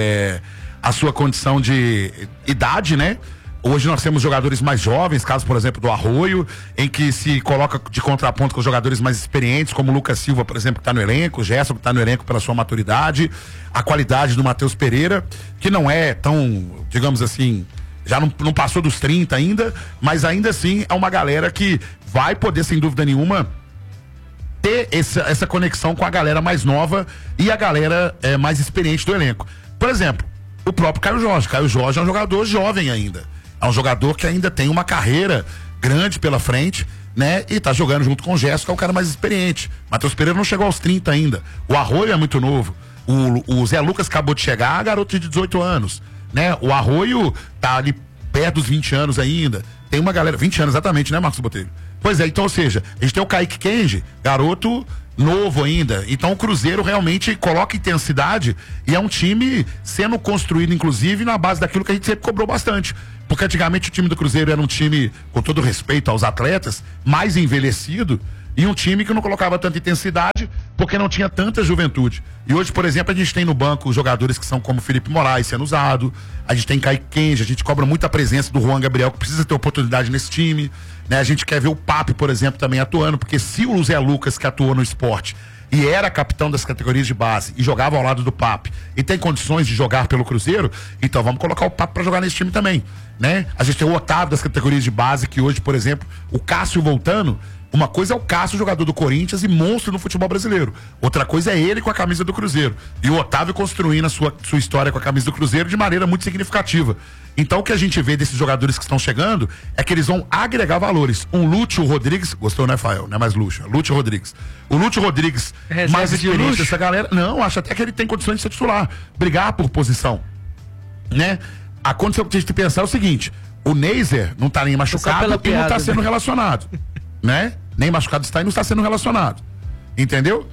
a sua condição de idade, né? Hoje nós temos jogadores mais jovens, caso, por exemplo, do Arroio, em que se coloca de contraponto com jogadores mais experientes, como o Lucas Silva, por exemplo, que está no elenco, o Gerson, que está no elenco pela sua maturidade, a qualidade do Matheus Pereira, que não é tão, digamos assim, já não passou dos 30 ainda, mas ainda assim é uma galera que vai poder, sem dúvida nenhuma, ter essa conexão com a galera mais nova e a galera mais experiente do elenco. Por exemplo, o próprio Caio Jorge. Caio Jorge é um jogador jovem ainda. É um jogador que ainda tem uma carreira grande pela frente, né? E tá jogando junto com o Gerson, que é o cara mais experiente. Matheus Pereira não chegou aos 30 ainda. O Arroio é muito novo. O Zé Lucas acabou de chegar, garoto de 18 anos, né? O Arroio tá ali perto dos 20 anos ainda. Tem uma galera, 20 anos exatamente, né, Marcos Botelho? Pois é, então, ou seja, a gente tem o Kaique Kenji, garoto novo ainda. Então o Cruzeiro realmente coloca intensidade e é um time sendo construído, inclusive, na base daquilo que a gente sempre cobrou bastante. Porque antigamente o time do Cruzeiro era um time, com todo respeito aos atletas, mais envelhecido e um time que não colocava tanta intensidade porque não tinha tanta juventude. E hoje, por exemplo, a gente tem no banco jogadores que são como Felipe Moraes sendo usado, a gente tem Kaique Kenji, a gente cobra muita presença do Juan Gabriel, que precisa ter oportunidade nesse time, né? A gente quer ver o Pape, por exemplo, também atuando, porque se o Zé Lucas, que atuou no esporte e era capitão das categorias de base e jogava ao lado do Pape e tem condições de jogar pelo Cruzeiro, então vamos colocar o Pape para jogar nesse time também, né? A gente tem o Otávio das categorias de base, que hoje, por exemplo, o Cássio voltando. Uma coisa é o Cássio, jogador do Corinthians e monstro no futebol brasileiro. Outra coisa é ele com a camisa do Cruzeiro. E o Otávio construindo a sua história com a camisa do Cruzeiro de maneira muito significativa. Então o que a gente vê desses jogadores que estão chegando é que eles vão agregar valores. Um Lúcio Rodrigues, gostou, né, Fael? Não é mais Lúcio, é Lúcio Rodrigues. O Lúcio Rodrigues, mais experiência, essa galera. Não, acho até que ele tem condições de ser titular. Brigar por posição. Né? A condição que a gente tem que pensar é o seguinte: o Neiser não tá nem machucado e não tá sendo relacionado. Né? Nem machucado está e não está sendo relacionado. Entendeu?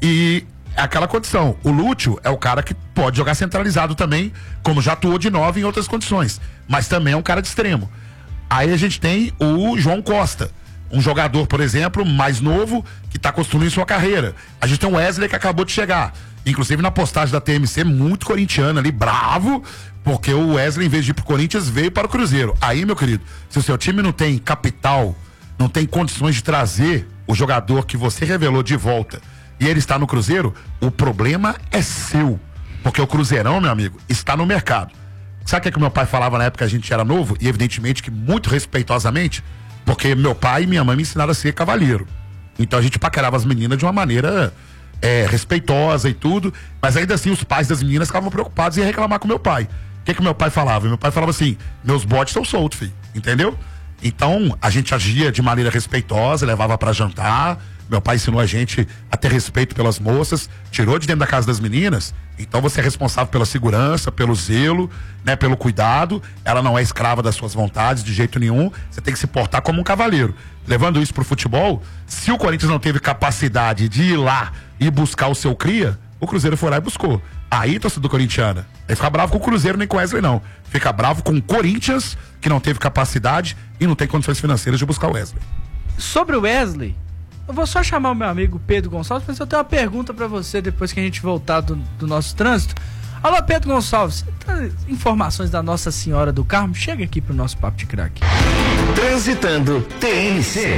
E aquela condição. O Lúcio é o cara que pode jogar centralizado também, como já atuou de 9 em outras condições. Mas também é um cara de extremo. Aí a gente tem o João Costa, um jogador, por exemplo, mais novo, que está construindo sua carreira. A gente tem o Wesley, que acabou de chegar. Inclusive na postagem da TMC, muito corintiano ali, bravo, porque o Wesley, em vez de ir pro Corinthians, veio para o Cruzeiro. Aí, meu querido, se o seu time não tem capital, não tem condições de trazer o jogador que você revelou de volta e ele está no Cruzeiro, o problema é seu. Porque o Cruzeirão, meu amigo, está no mercado. Sabe o que é que meu pai falava na época que a gente era novo? E evidentemente que muito respeitosamente, porque meu pai e minha mãe me ensinaram a ser cavalheiro. Então a gente paquerava as meninas de uma maneira respeitosa e tudo, mas ainda assim os pais das meninas ficavam preocupados e iam reclamar com meu pai. O que é que meu pai falava? Meu pai falava assim: meus botes estão soltos, filho. Entendeu? Então, a gente agia de maneira respeitosa, levava pra jantar. Meu pai ensinou a gente a ter respeito pelas moças, tirou de dentro da casa das meninas. Então, você é responsável pela segurança, pelo zelo, né, pelo cuidado. Ela não é escrava das suas vontades de jeito nenhum. Você tem que se portar como um cavalheiro. Levando isso pro futebol, se o Corinthians não teve capacidade de ir lá e buscar o seu cria, o Cruzeiro foi lá e buscou. Aí, torcedor corintiana, aí fica bravo com o Cruzeiro nem com o Wesley, não. Fica bravo com o Corinthians, que não teve capacidade e não tem condições financeiras de buscar o Wesley. Sobre o Wesley, eu vou só chamar o meu amigo Pedro Gonçalves, mas eu tenho uma pergunta pra você depois que a gente voltar do nosso trânsito. Alô, Pedro Gonçalves, informações da Nossa Senhora do Carmo, chega aqui pro nosso Papo de Craque. Transitando TNC.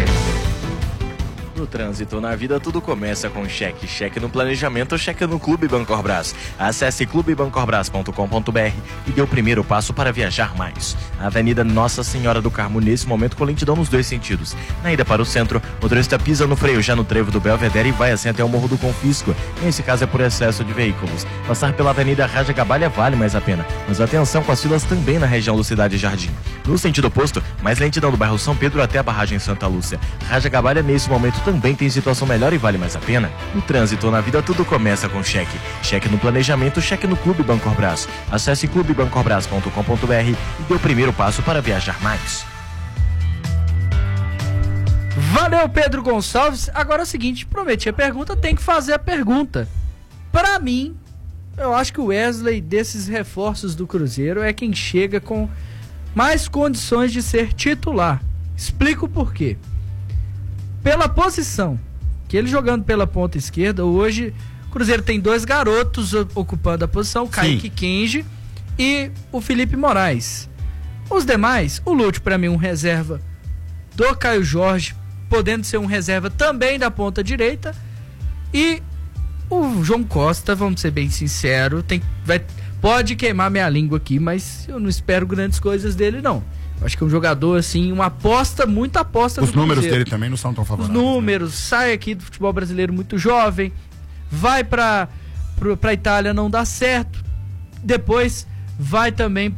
No trânsito, na vida, tudo começa com cheque. Cheque no planejamento, cheque no Clube Bancorbras. Acesse clubebancorbras.com.br e dê o primeiro passo para viajar mais. A Avenida Nossa Senhora do Carmo, nesse momento, com lentidão nos dois sentidos. Na ida para o centro, o motorista pisa no freio já no trevo do Belvedere e vai assim até o Morro do Confisco. Nesse caso é por excesso de veículos. Passar pela Avenida Raja Gabalha vale mais a pena, mas atenção com as filas também na região do Cidade Jardim. No sentido oposto, mais lentidão do bairro São Pedro até a barragem Santa Lúcia. Raja Gabalha, nesse momento, também tem situação melhor e vale mais a pena. No trânsito, na vida, tudo começa com cheque. Cheque no planejamento, cheque no Clube Bancorbras. Acesse clubebancorbras.com.br e dê o primeiro passo para viajar mais. Valeu, Pedro Gonçalves. Agora é o seguinte, prometi a pergunta, tem que fazer a pergunta. Pra mim, eu acho que o Wesley, desses reforços do Cruzeiro, é quem chega com mais condições de ser titular. Explico por quê. Pela posição, que ele jogando pela ponta esquerda, hoje o Cruzeiro tem dois garotos ocupando a posição, o Kaique Kenji e o Felipe Moraes. Os demais, o Lúcio pra mim um reserva do Caio Jorge, podendo ser um reserva também da ponta direita, e o João Costa, vamos ser bem sinceros, pode queimar minha língua aqui, mas eu não espero grandes coisas dele não. Acho que é um jogador, assim, uma aposta, muita aposta. Os números dele também não são tão favoráveis. Os números, né? Sai aqui do futebol brasileiro muito jovem, vai pra Itália, não dá certo, depois vai também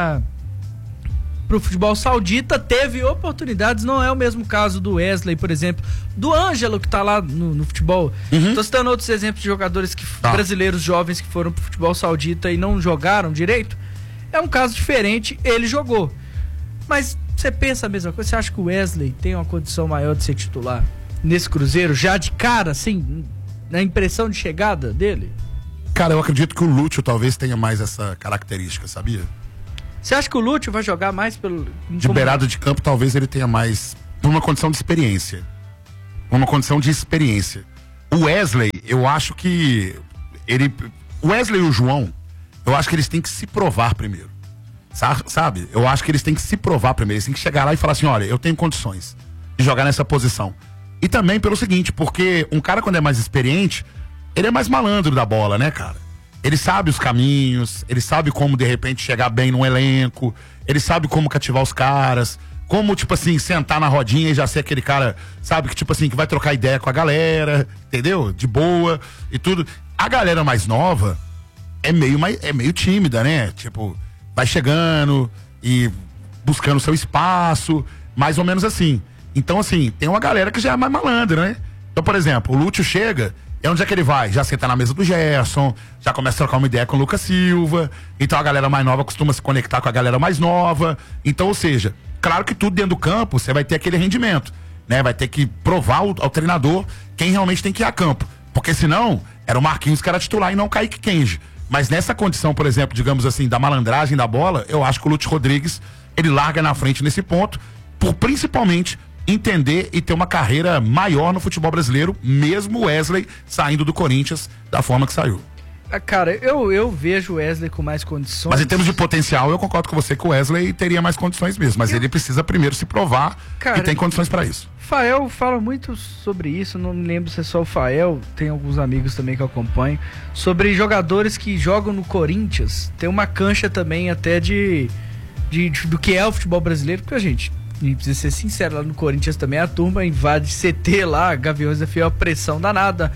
pro futebol saudita, teve oportunidades, não é o mesmo caso do Wesley, por exemplo, do Ângelo, que tá lá no futebol. Tô citando outros exemplos de jogadores brasileiros jovens que foram pro futebol saudita e não jogaram direito. É um caso diferente, ele jogou. Mas Você pensa a mesma coisa? Você acha que o Wesley tem uma condição maior de ser titular nesse Cruzeiro, já de cara, assim, na impressão de chegada dele? Cara, eu acredito que o Lúcio talvez tenha mais essa característica, sabia? Você acha que o Lúcio vai jogar mais pelo... De beirada de campo, talvez ele tenha mais... Por uma condição de experiência. Uma condição de experiência. O Wesley, eu acho que... O Wesley e o João, eu acho que eles têm que se provar primeiro. Sabe? Eu acho que eles têm que se provar primeiro. Eles têm que chegar lá e falar assim, olha, eu tenho condições de jogar nessa posição. E também pelo seguinte, porque um cara quando é mais experiente, ele é mais malandro da bola, né, cara? Ele sabe os caminhos, ele sabe como de repente chegar bem num elenco, ele sabe como cativar os caras, como, tipo assim, sentar na rodinha e já ser aquele cara, sabe, que tipo assim, que vai trocar ideia com a galera, entendeu? De boa e tudo. A galera mais nova é meio tímida, né? Tipo, vai chegando e buscando seu espaço, mais ou menos assim. Então, assim, tem uma galera que já é mais malandra, né? Então, por exemplo, o Lúcio chega, e onde é que ele vai? Já senta na mesa do Gerson, já começa a trocar uma ideia com o Lucas Silva. Então a galera mais nova costuma se conectar com a galera mais nova. Então, ou seja, claro que tudo dentro do campo, você vai ter aquele rendimento, né? Vai ter que provar ao treinador quem realmente tem que ir a campo. Porque senão, era o Marquinhos que era titular e não o Kaique Kenji. Mas nessa condição, por exemplo, digamos assim, da malandragem da bola, eu acho que o Lúcio Rodrigues, ele larga na frente nesse ponto, por principalmente entender e ter uma carreira maior no futebol brasileiro, mesmo o Wesley saindo do Corinthians da forma que saiu. Cara, eu vejo o Wesley com mais condições. Mas em termos de potencial, eu concordo com você que o Wesley teria mais condições mesmo, mas ele precisa primeiro se provar que tem condições para isso. Fael fala muito sobre isso, não me lembro se é só o Fael, tem alguns amigos também que eu acompanho, sobre jogadores que jogam no Corinthians, tem uma cancha também até do que é o futebol brasileiro, porque a gente precisa ser sincero, lá no Corinthians também a turma invade CT lá, Gaviões da Fiel, pressão danada.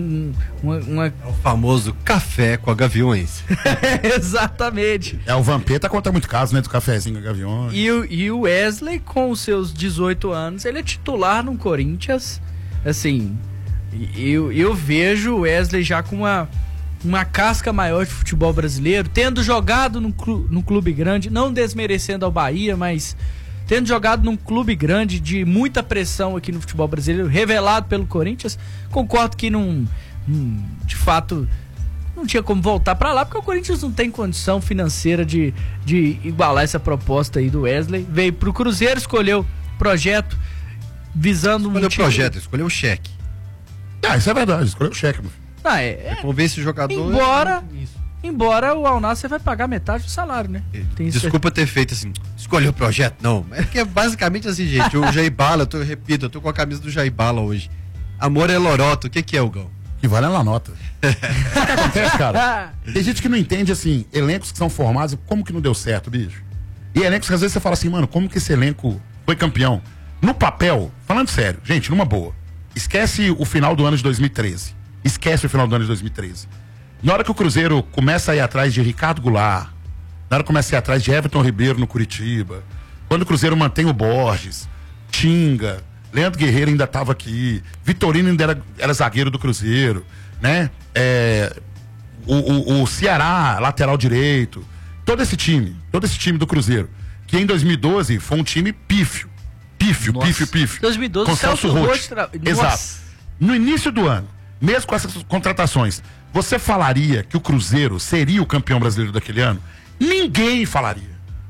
É o famoso café com a Gaviões. Exatamente. O Vampeta conta muito caso, né, do cafezinho com a Gaviões. E o Wesley, com os seus 18 anos, ele é titular no Corinthians. Assim, eu vejo o Wesley já com uma casca maior de futebol brasileiro, tendo jogado num clube grande, não desmerecendo ao Bahia, mas tendo jogado num clube grande de muita pressão aqui no futebol brasileiro, revelado pelo Corinthians. Concordo que de fato não tinha como voltar pra lá, porque o Corinthians não tem condição financeira de igualar essa proposta aí do Wesley. Veio pro Cruzeiro, escolheu projeto visando escolheu o projeto, escolheu o cheque. Isso é verdade, escolheu o cheque. Convence o jogador. Embora o Al Nassr vai pagar metade do salário, né? Desculpa ter feito assim, escolheu o projeto? Não, é que é basicamente assim, gente, o Jair Bala, eu tô com a camisa do Jair Bala hoje. Amor é lorota, o que é o Gão? Que vale a nota. O que acontece, cara? Tem gente que não entende, assim, elencos que são formados, como que não deu certo, bicho? E elencos que às vezes você fala assim, mano, como que esse elenco foi campeão? No papel, falando sério, gente, numa boa, esquece o final do ano de 2013. Esquece o final do ano de 2013. Na hora que o Cruzeiro começa a ir atrás de Ricardo Goulart, na hora que começa a ir atrás de Everton Ribeiro no Curitiba, quando o Cruzeiro mantém o Borges, Tinga, Leandro Guerreiro ainda estava aqui, Vitorino ainda era zagueiro do Cruzeiro, né? O Ceará, lateral direito, todo esse time do Cruzeiro, que em 2012 foi um time pífio. 2012 com Celso Roth. Exato. No início do ano, mesmo com essas contratações, você falaria que o Cruzeiro seria o campeão brasileiro daquele ano? Ninguém falaria.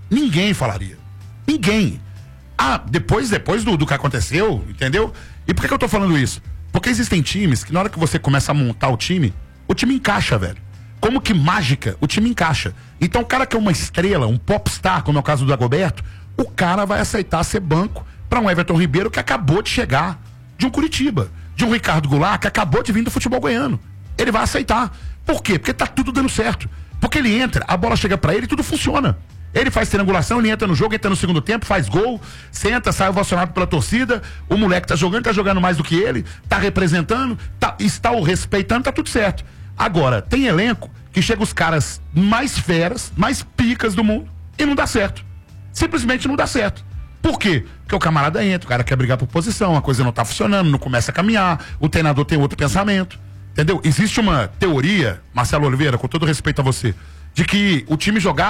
Ninguém. Depois do que aconteceu, entendeu? E por que eu tô falando isso? Porque existem times que na hora que você começa a montar o time encaixa, velho. Como que mágica, o time encaixa. Então o cara que é uma estrela, um popstar, como é o caso do Dagoberto, o cara vai aceitar ser banco para um Everton Ribeiro que acabou de chegar de um Curitiba, de um Ricardo Goulart que acabou de vir do futebol goiano. Ele vai aceitar. Por quê? Porque tá tudo dando certo. Porque ele entra, a bola chega pra ele e tudo funciona. Ele faz triangulação, ele entra no jogo, entra no segundo tempo, faz gol, senta, sai ovacionado pela torcida, o moleque tá jogando mais do que ele, tá representando, está o respeitando, tá tudo certo. Agora, tem elenco que chega os caras mais feras, mais picas do mundo e não dá certo. Simplesmente não dá certo. Por quê? Porque o camarada entra, o cara quer brigar por posição, a coisa não tá funcionando, não começa a caminhar, o treinador tem outro pensamento. Entendeu? Existe uma teoria, Marcelo Oliveira, com todo respeito a você, de que o time jogava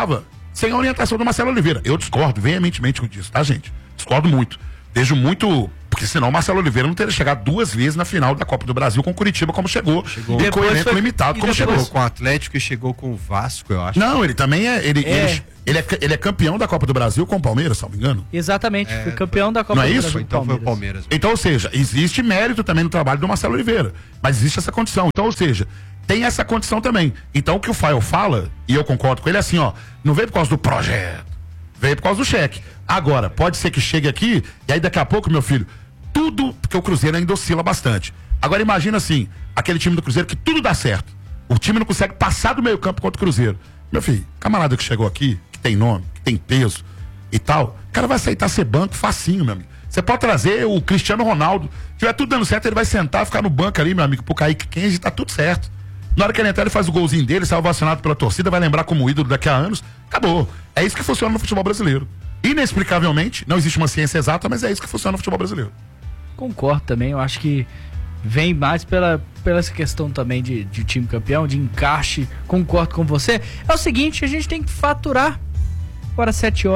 sem a orientação do Marcelo Oliveira. Eu discordo veementemente disso, tá, gente? Discordo muito. Vejo muito, porque senão o Marcelo Oliveira não teria chegado 2 vezes na final da Copa do Brasil com o Curitiba como chegou. E com o elenco limitado como chegou. Com o Atlético e chegou com o Vasco, eu acho. Não, ele também ele é campeão da Copa do Brasil com o Palmeiras, se não me engano. Exatamente, foi campeão da Copa do Brasil. Não é isso? Então foi o Palmeiras. Então, ou seja, existe mérito também no trabalho do Marcelo Oliveira, mas existe essa condição. Então, ou seja, tem essa condição também. Então, o que o Fael fala, e eu concordo com ele, é assim, ó, não veio por causa do projeto, veio por causa do cheque. Agora, pode ser que chegue aqui, e aí daqui a pouco, meu filho, tudo, porque o Cruzeiro ainda oscila bastante. Agora imagina assim, aquele time do Cruzeiro que tudo dá certo. O time não consegue passar do meio campo contra o Cruzeiro. Meu filho, camarada que chegou aqui, que tem nome, que tem peso e tal, o cara vai aceitar ser banco facinho, meu amigo. Você pode trazer o Cristiano Ronaldo, se tiver tudo dando certo, ele vai sentar, ficar no banco ali, meu amigo, pro Kaique Kenji, tá tudo certo. Na hora que ele entrar, ele faz o golzinho dele, sai ovacionado pela torcida, vai lembrar como ídolo daqui a anos, acabou. É isso que funciona no futebol brasileiro. Inexplicavelmente, não existe uma ciência exata, mas é isso que funciona no futebol brasileiro. Concordo também, eu acho que vem mais pela essa questão também de time campeão, de encaixe. Concordo com você. É o seguinte, a gente tem que faturar agora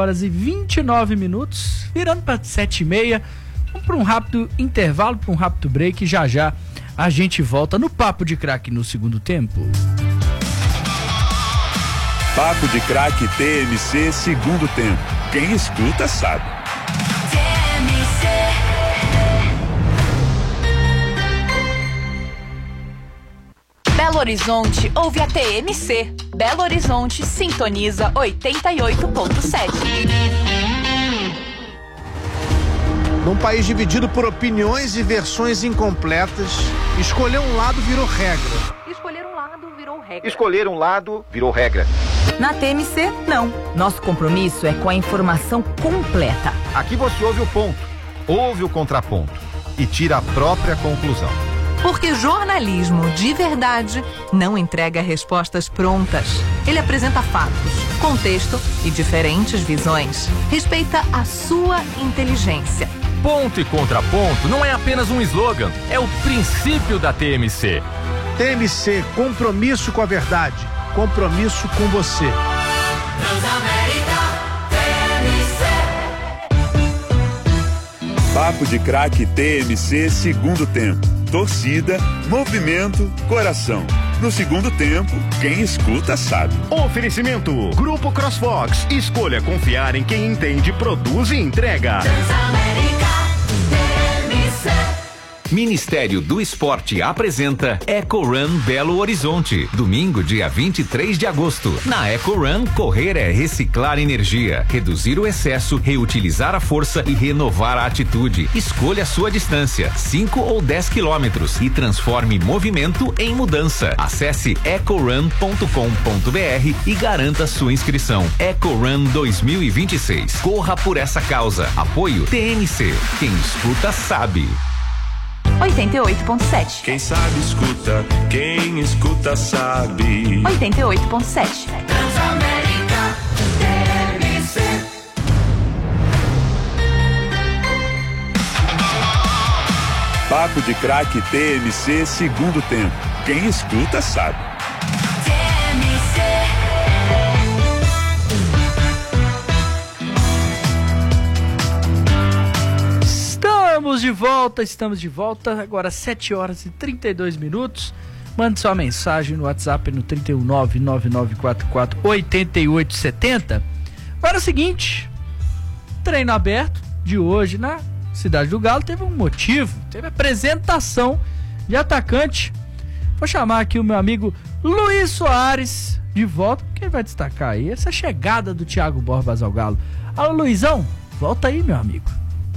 7h29, virando para 7h30. Vamos para um rápido intervalo, para um rápido break, e já a gente volta no Papo de Craque no segundo tempo. Papo de Craque TMC segundo tempo. Quem escuta sabe. Belo Horizonte ouve a TMC. Belo Horizonte sintoniza 88.7. Num país dividido por opiniões e versões incompletas, escolher um lado virou regra. Escolher um lado virou regra. Na TMC, não. Nosso compromisso é com a informação completa. Aqui você ouve o ponto, ouve o contraponto e tira a própria conclusão. Porque jornalismo de verdade não entrega respostas prontas. Ele apresenta fatos, contexto e diferentes visões. Respeita a sua inteligência. Ponto e contraponto não é apenas um slogan, é o princípio da TMC. TMC, compromisso com a verdade, compromisso com você. Papo de Craque TMC segundo tempo. Torcida, movimento, coração. No segundo tempo, quem escuta sabe. Oferecimento Grupo CrossFox. Escolha confiar em quem entende, produz e entrega. Ministério do Esporte apresenta EcoRun Belo Horizonte, domingo, dia 23 de agosto. Na EcoRun, correr é reciclar energia, reduzir o excesso, reutilizar a força e renovar a atitude. Escolha a sua distância, 5 ou 10 quilômetros, e transforme movimento em mudança. Acesse ecorun.com.br e garanta sua inscrição. EcoRun 2026. Corra por essa causa. Apoio TMC. Quem escuta sabe. 88.7. Quem sabe escuta, quem escuta sabe. 88.7. Transamérica TMC. Papo de Craque TMC segundo tempo. Quem escuta sabe. Estamos de volta, agora 7h32. Mande sua mensagem no WhatsApp no 31999448870. Agora é o seguinte, treino aberto de hoje na Cidade do Galo teve um motivo, teve apresentação de atacante. Vou chamar aqui o meu amigo Luiz Soares de volta, porque ele vai destacar aí essa chegada do Thiago Borbas ao Galo. Alô, Luizão, volta aí, meu amigo.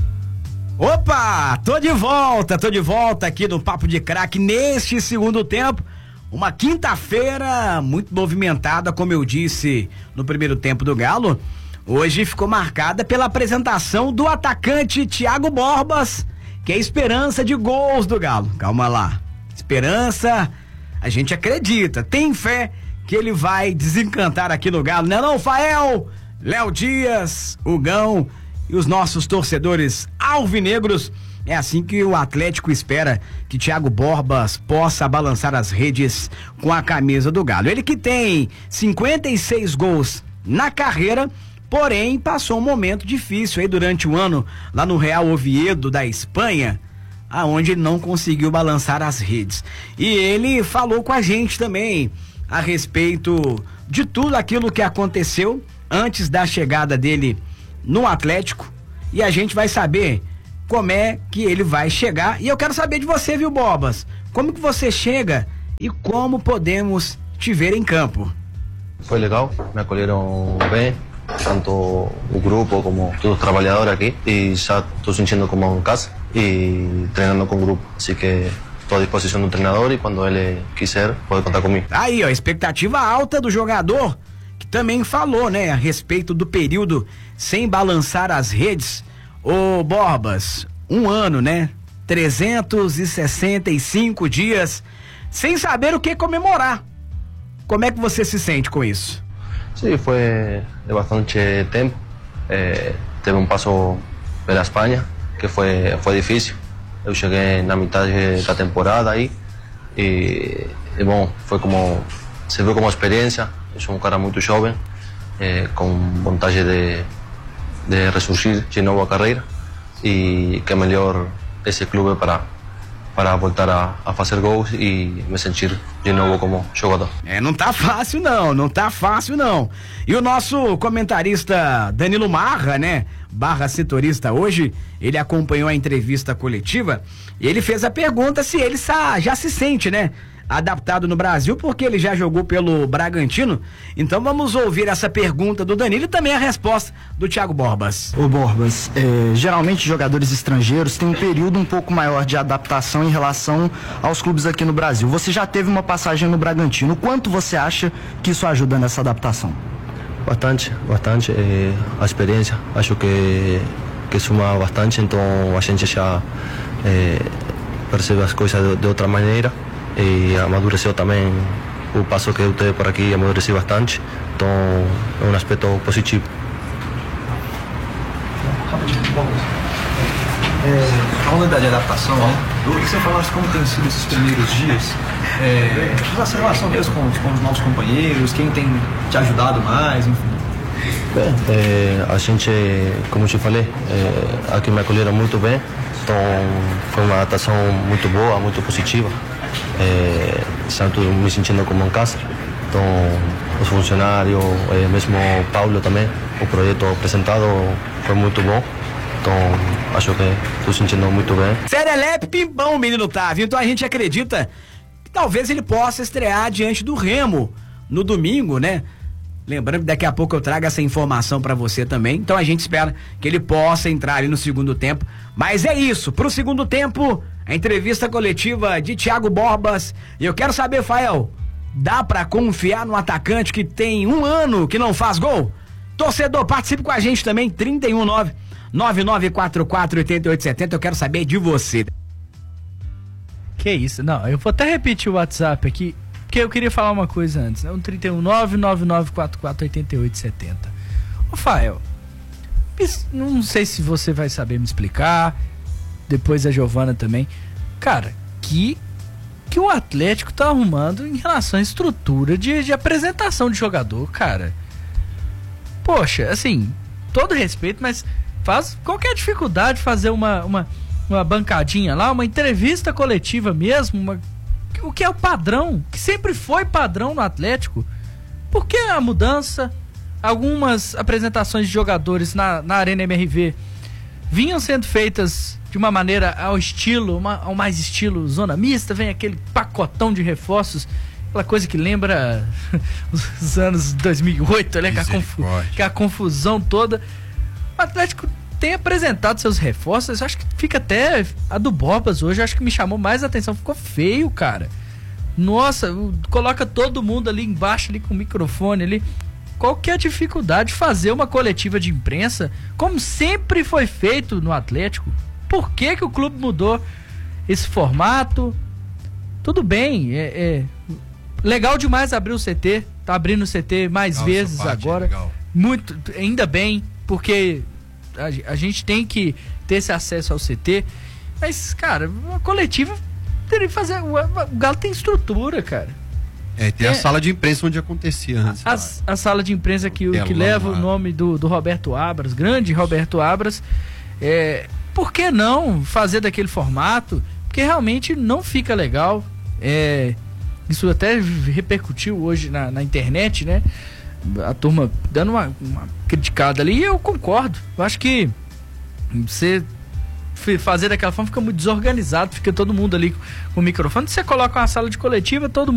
Opa, tô de volta aqui no Papo de Craque neste segundo tempo. Uma quinta-feira muito movimentada, como eu disse no primeiro tempo do Galo. Hoje ficou marcada pela apresentação do atacante Thiago Borbas, que é a esperança de gols do Galo. Calma lá, esperança, a gente acredita, tem fé que ele vai desencantar aqui no Galo, não é não, Fael, Léo Dias, Hugão e os nossos torcedores alvinegros. É assim que o Atlético espera que Thiago Borbas possa balançar as redes com a camisa do Galo. Ele que tem 56 gols na carreira, porém passou um momento difícil aí durante o ano lá no Real Oviedo da Espanha, aonde ele não conseguiu balançar as redes. E ele falou com a gente também a respeito de tudo aquilo que aconteceu antes da chegada dele no Atlético, e a gente vai saber como é que ele vai chegar. E eu quero saber de você, viu, Borbas? Como que você chega e como podemos te ver em campo? Foi legal, me acolheram bem, tanto o grupo como todos os trabalhadores aqui, e já estou sentindo como em casa e treinando com o grupo, assim que estou à disposição do treinador e quando ele quiser pode contar comigo. Aí, ó, expectativa alta do jogador, que também falou, né, a respeito do período sem balançar as redes. Ô Borbas, um ano, né, 365 dias sem saber o que comemorar. Como é que você se sente com isso? Sim, foi de bastante tempo. Teve passo pela Espanha que foi difícil. Eu cheguei na metade da temporada aí e bom, foi como se viu como experiência. Eu sou um cara muito jovem, com vontade de ressurgir de novo a carreira, e que é melhor esse clube para voltar a fazer gols e me sentir de novo como jogador. Não tá fácil não tá fácil não. E o nosso comentarista Danilo Marra, né, / setorista hoje, ele acompanhou a entrevista coletiva e ele fez a pergunta se ele já se sente, né, adaptado no Brasil, porque ele já jogou pelo Bragantino. Então vamos ouvir essa pergunta do Danilo e também a resposta do Thiago Borbas. Ô Borbas, geralmente jogadores estrangeiros têm um período um pouco maior de adaptação em relação aos clubes aqui no Brasil. Você já teve uma passagem no Bragantino, quanto você acha que isso ajuda nessa adaptação? Bastante, a experiência, acho que suma bastante, então a gente já percebe as coisas de outra maneira. E amadureceu também o passo que eu tive por aqui, amadureci bastante, então é um aspecto positivo. Rapidinho, falando de adaptação, né? Eu queria que você falasse como tem sido esses primeiros dias, essa relação mesmo com os novos companheiros, quem tem te ajudado mais, enfim. Bem, a gente, como eu te falei, aqui me acolheram muito bem, então foi uma adaptação muito boa, muito positiva. Estou me sentindo como em casa, então os funcionários, mesmo o Paulo também, o projeto apresentado foi muito bom, então acho que estou sentindo muito bem. Serelepe pimpão o menino tá, viu? Então a gente acredita que talvez ele possa estrear diante do Remo no domingo, né? Lembrando que daqui a pouco eu trago essa informação pra você também, então a gente espera que ele possa entrar ali no segundo tempo. Mas é isso, pro segundo tempo, a entrevista coletiva de Thiago Borbas. E eu quero saber, Fael, dá pra confiar no atacante que tem um ano que não faz gol? Torcedor, participe com a gente também, 319-9944-8870, eu quero saber de você. Que isso, não, eu vou até repetir o WhatsApp aqui, porque eu queria falar uma coisa antes, né? 319-9944-8870. Ô Fael, não sei se você vai saber me explicar, depois a Giovana também. Cara, que o Atlético tá arrumando em relação à estrutura de apresentação de jogador, cara. Poxa, assim, todo respeito, mas qual que é a dificuldade de fazer uma bancadinha lá, uma entrevista coletiva mesmo, o que é o padrão, que sempre foi padrão no Atlético? Por que a mudança? Algumas apresentações de jogadores na Arena MRV vinham sendo feitas de uma maneira ao mais estilo zona mista, vem aquele pacotão de reforços, aquela coisa que lembra os anos 2008, né, que a confusão toda. O Atlético tem apresentado seus reforços, acho que fica até a do Borbas hoje, acho que me chamou mais a atenção, ficou feio, cara. Nossa, coloca todo mundo ali embaixo, ali com o microfone ali. Qual que é a dificuldade de fazer uma coletiva de imprensa, como sempre foi feito no Atlético? Por que o clube mudou esse formato? Tudo bem, legal demais abrir o CT, tá abrindo o CT mais vezes agora. Muito, ainda bem, porque a gente tem que ter esse acesso ao CT, mas, cara, uma coletiva teria que fazer. O Galo tem estrutura, cara. Tem a sala de imprensa onde acontecia antes. A sala de imprensa que leva o nome do Roberto Abras, grande Roberto Abras. Por que não fazer daquele formato? Porque realmente não fica legal. Isso até repercutiu hoje na internet, né? A turma dando uma criticada ali, e eu concordo. Eu acho que você fazer daquela forma fica muito desorganizado, fica todo mundo ali com o microfone. Você coloca uma sala de coletiva, todo mundo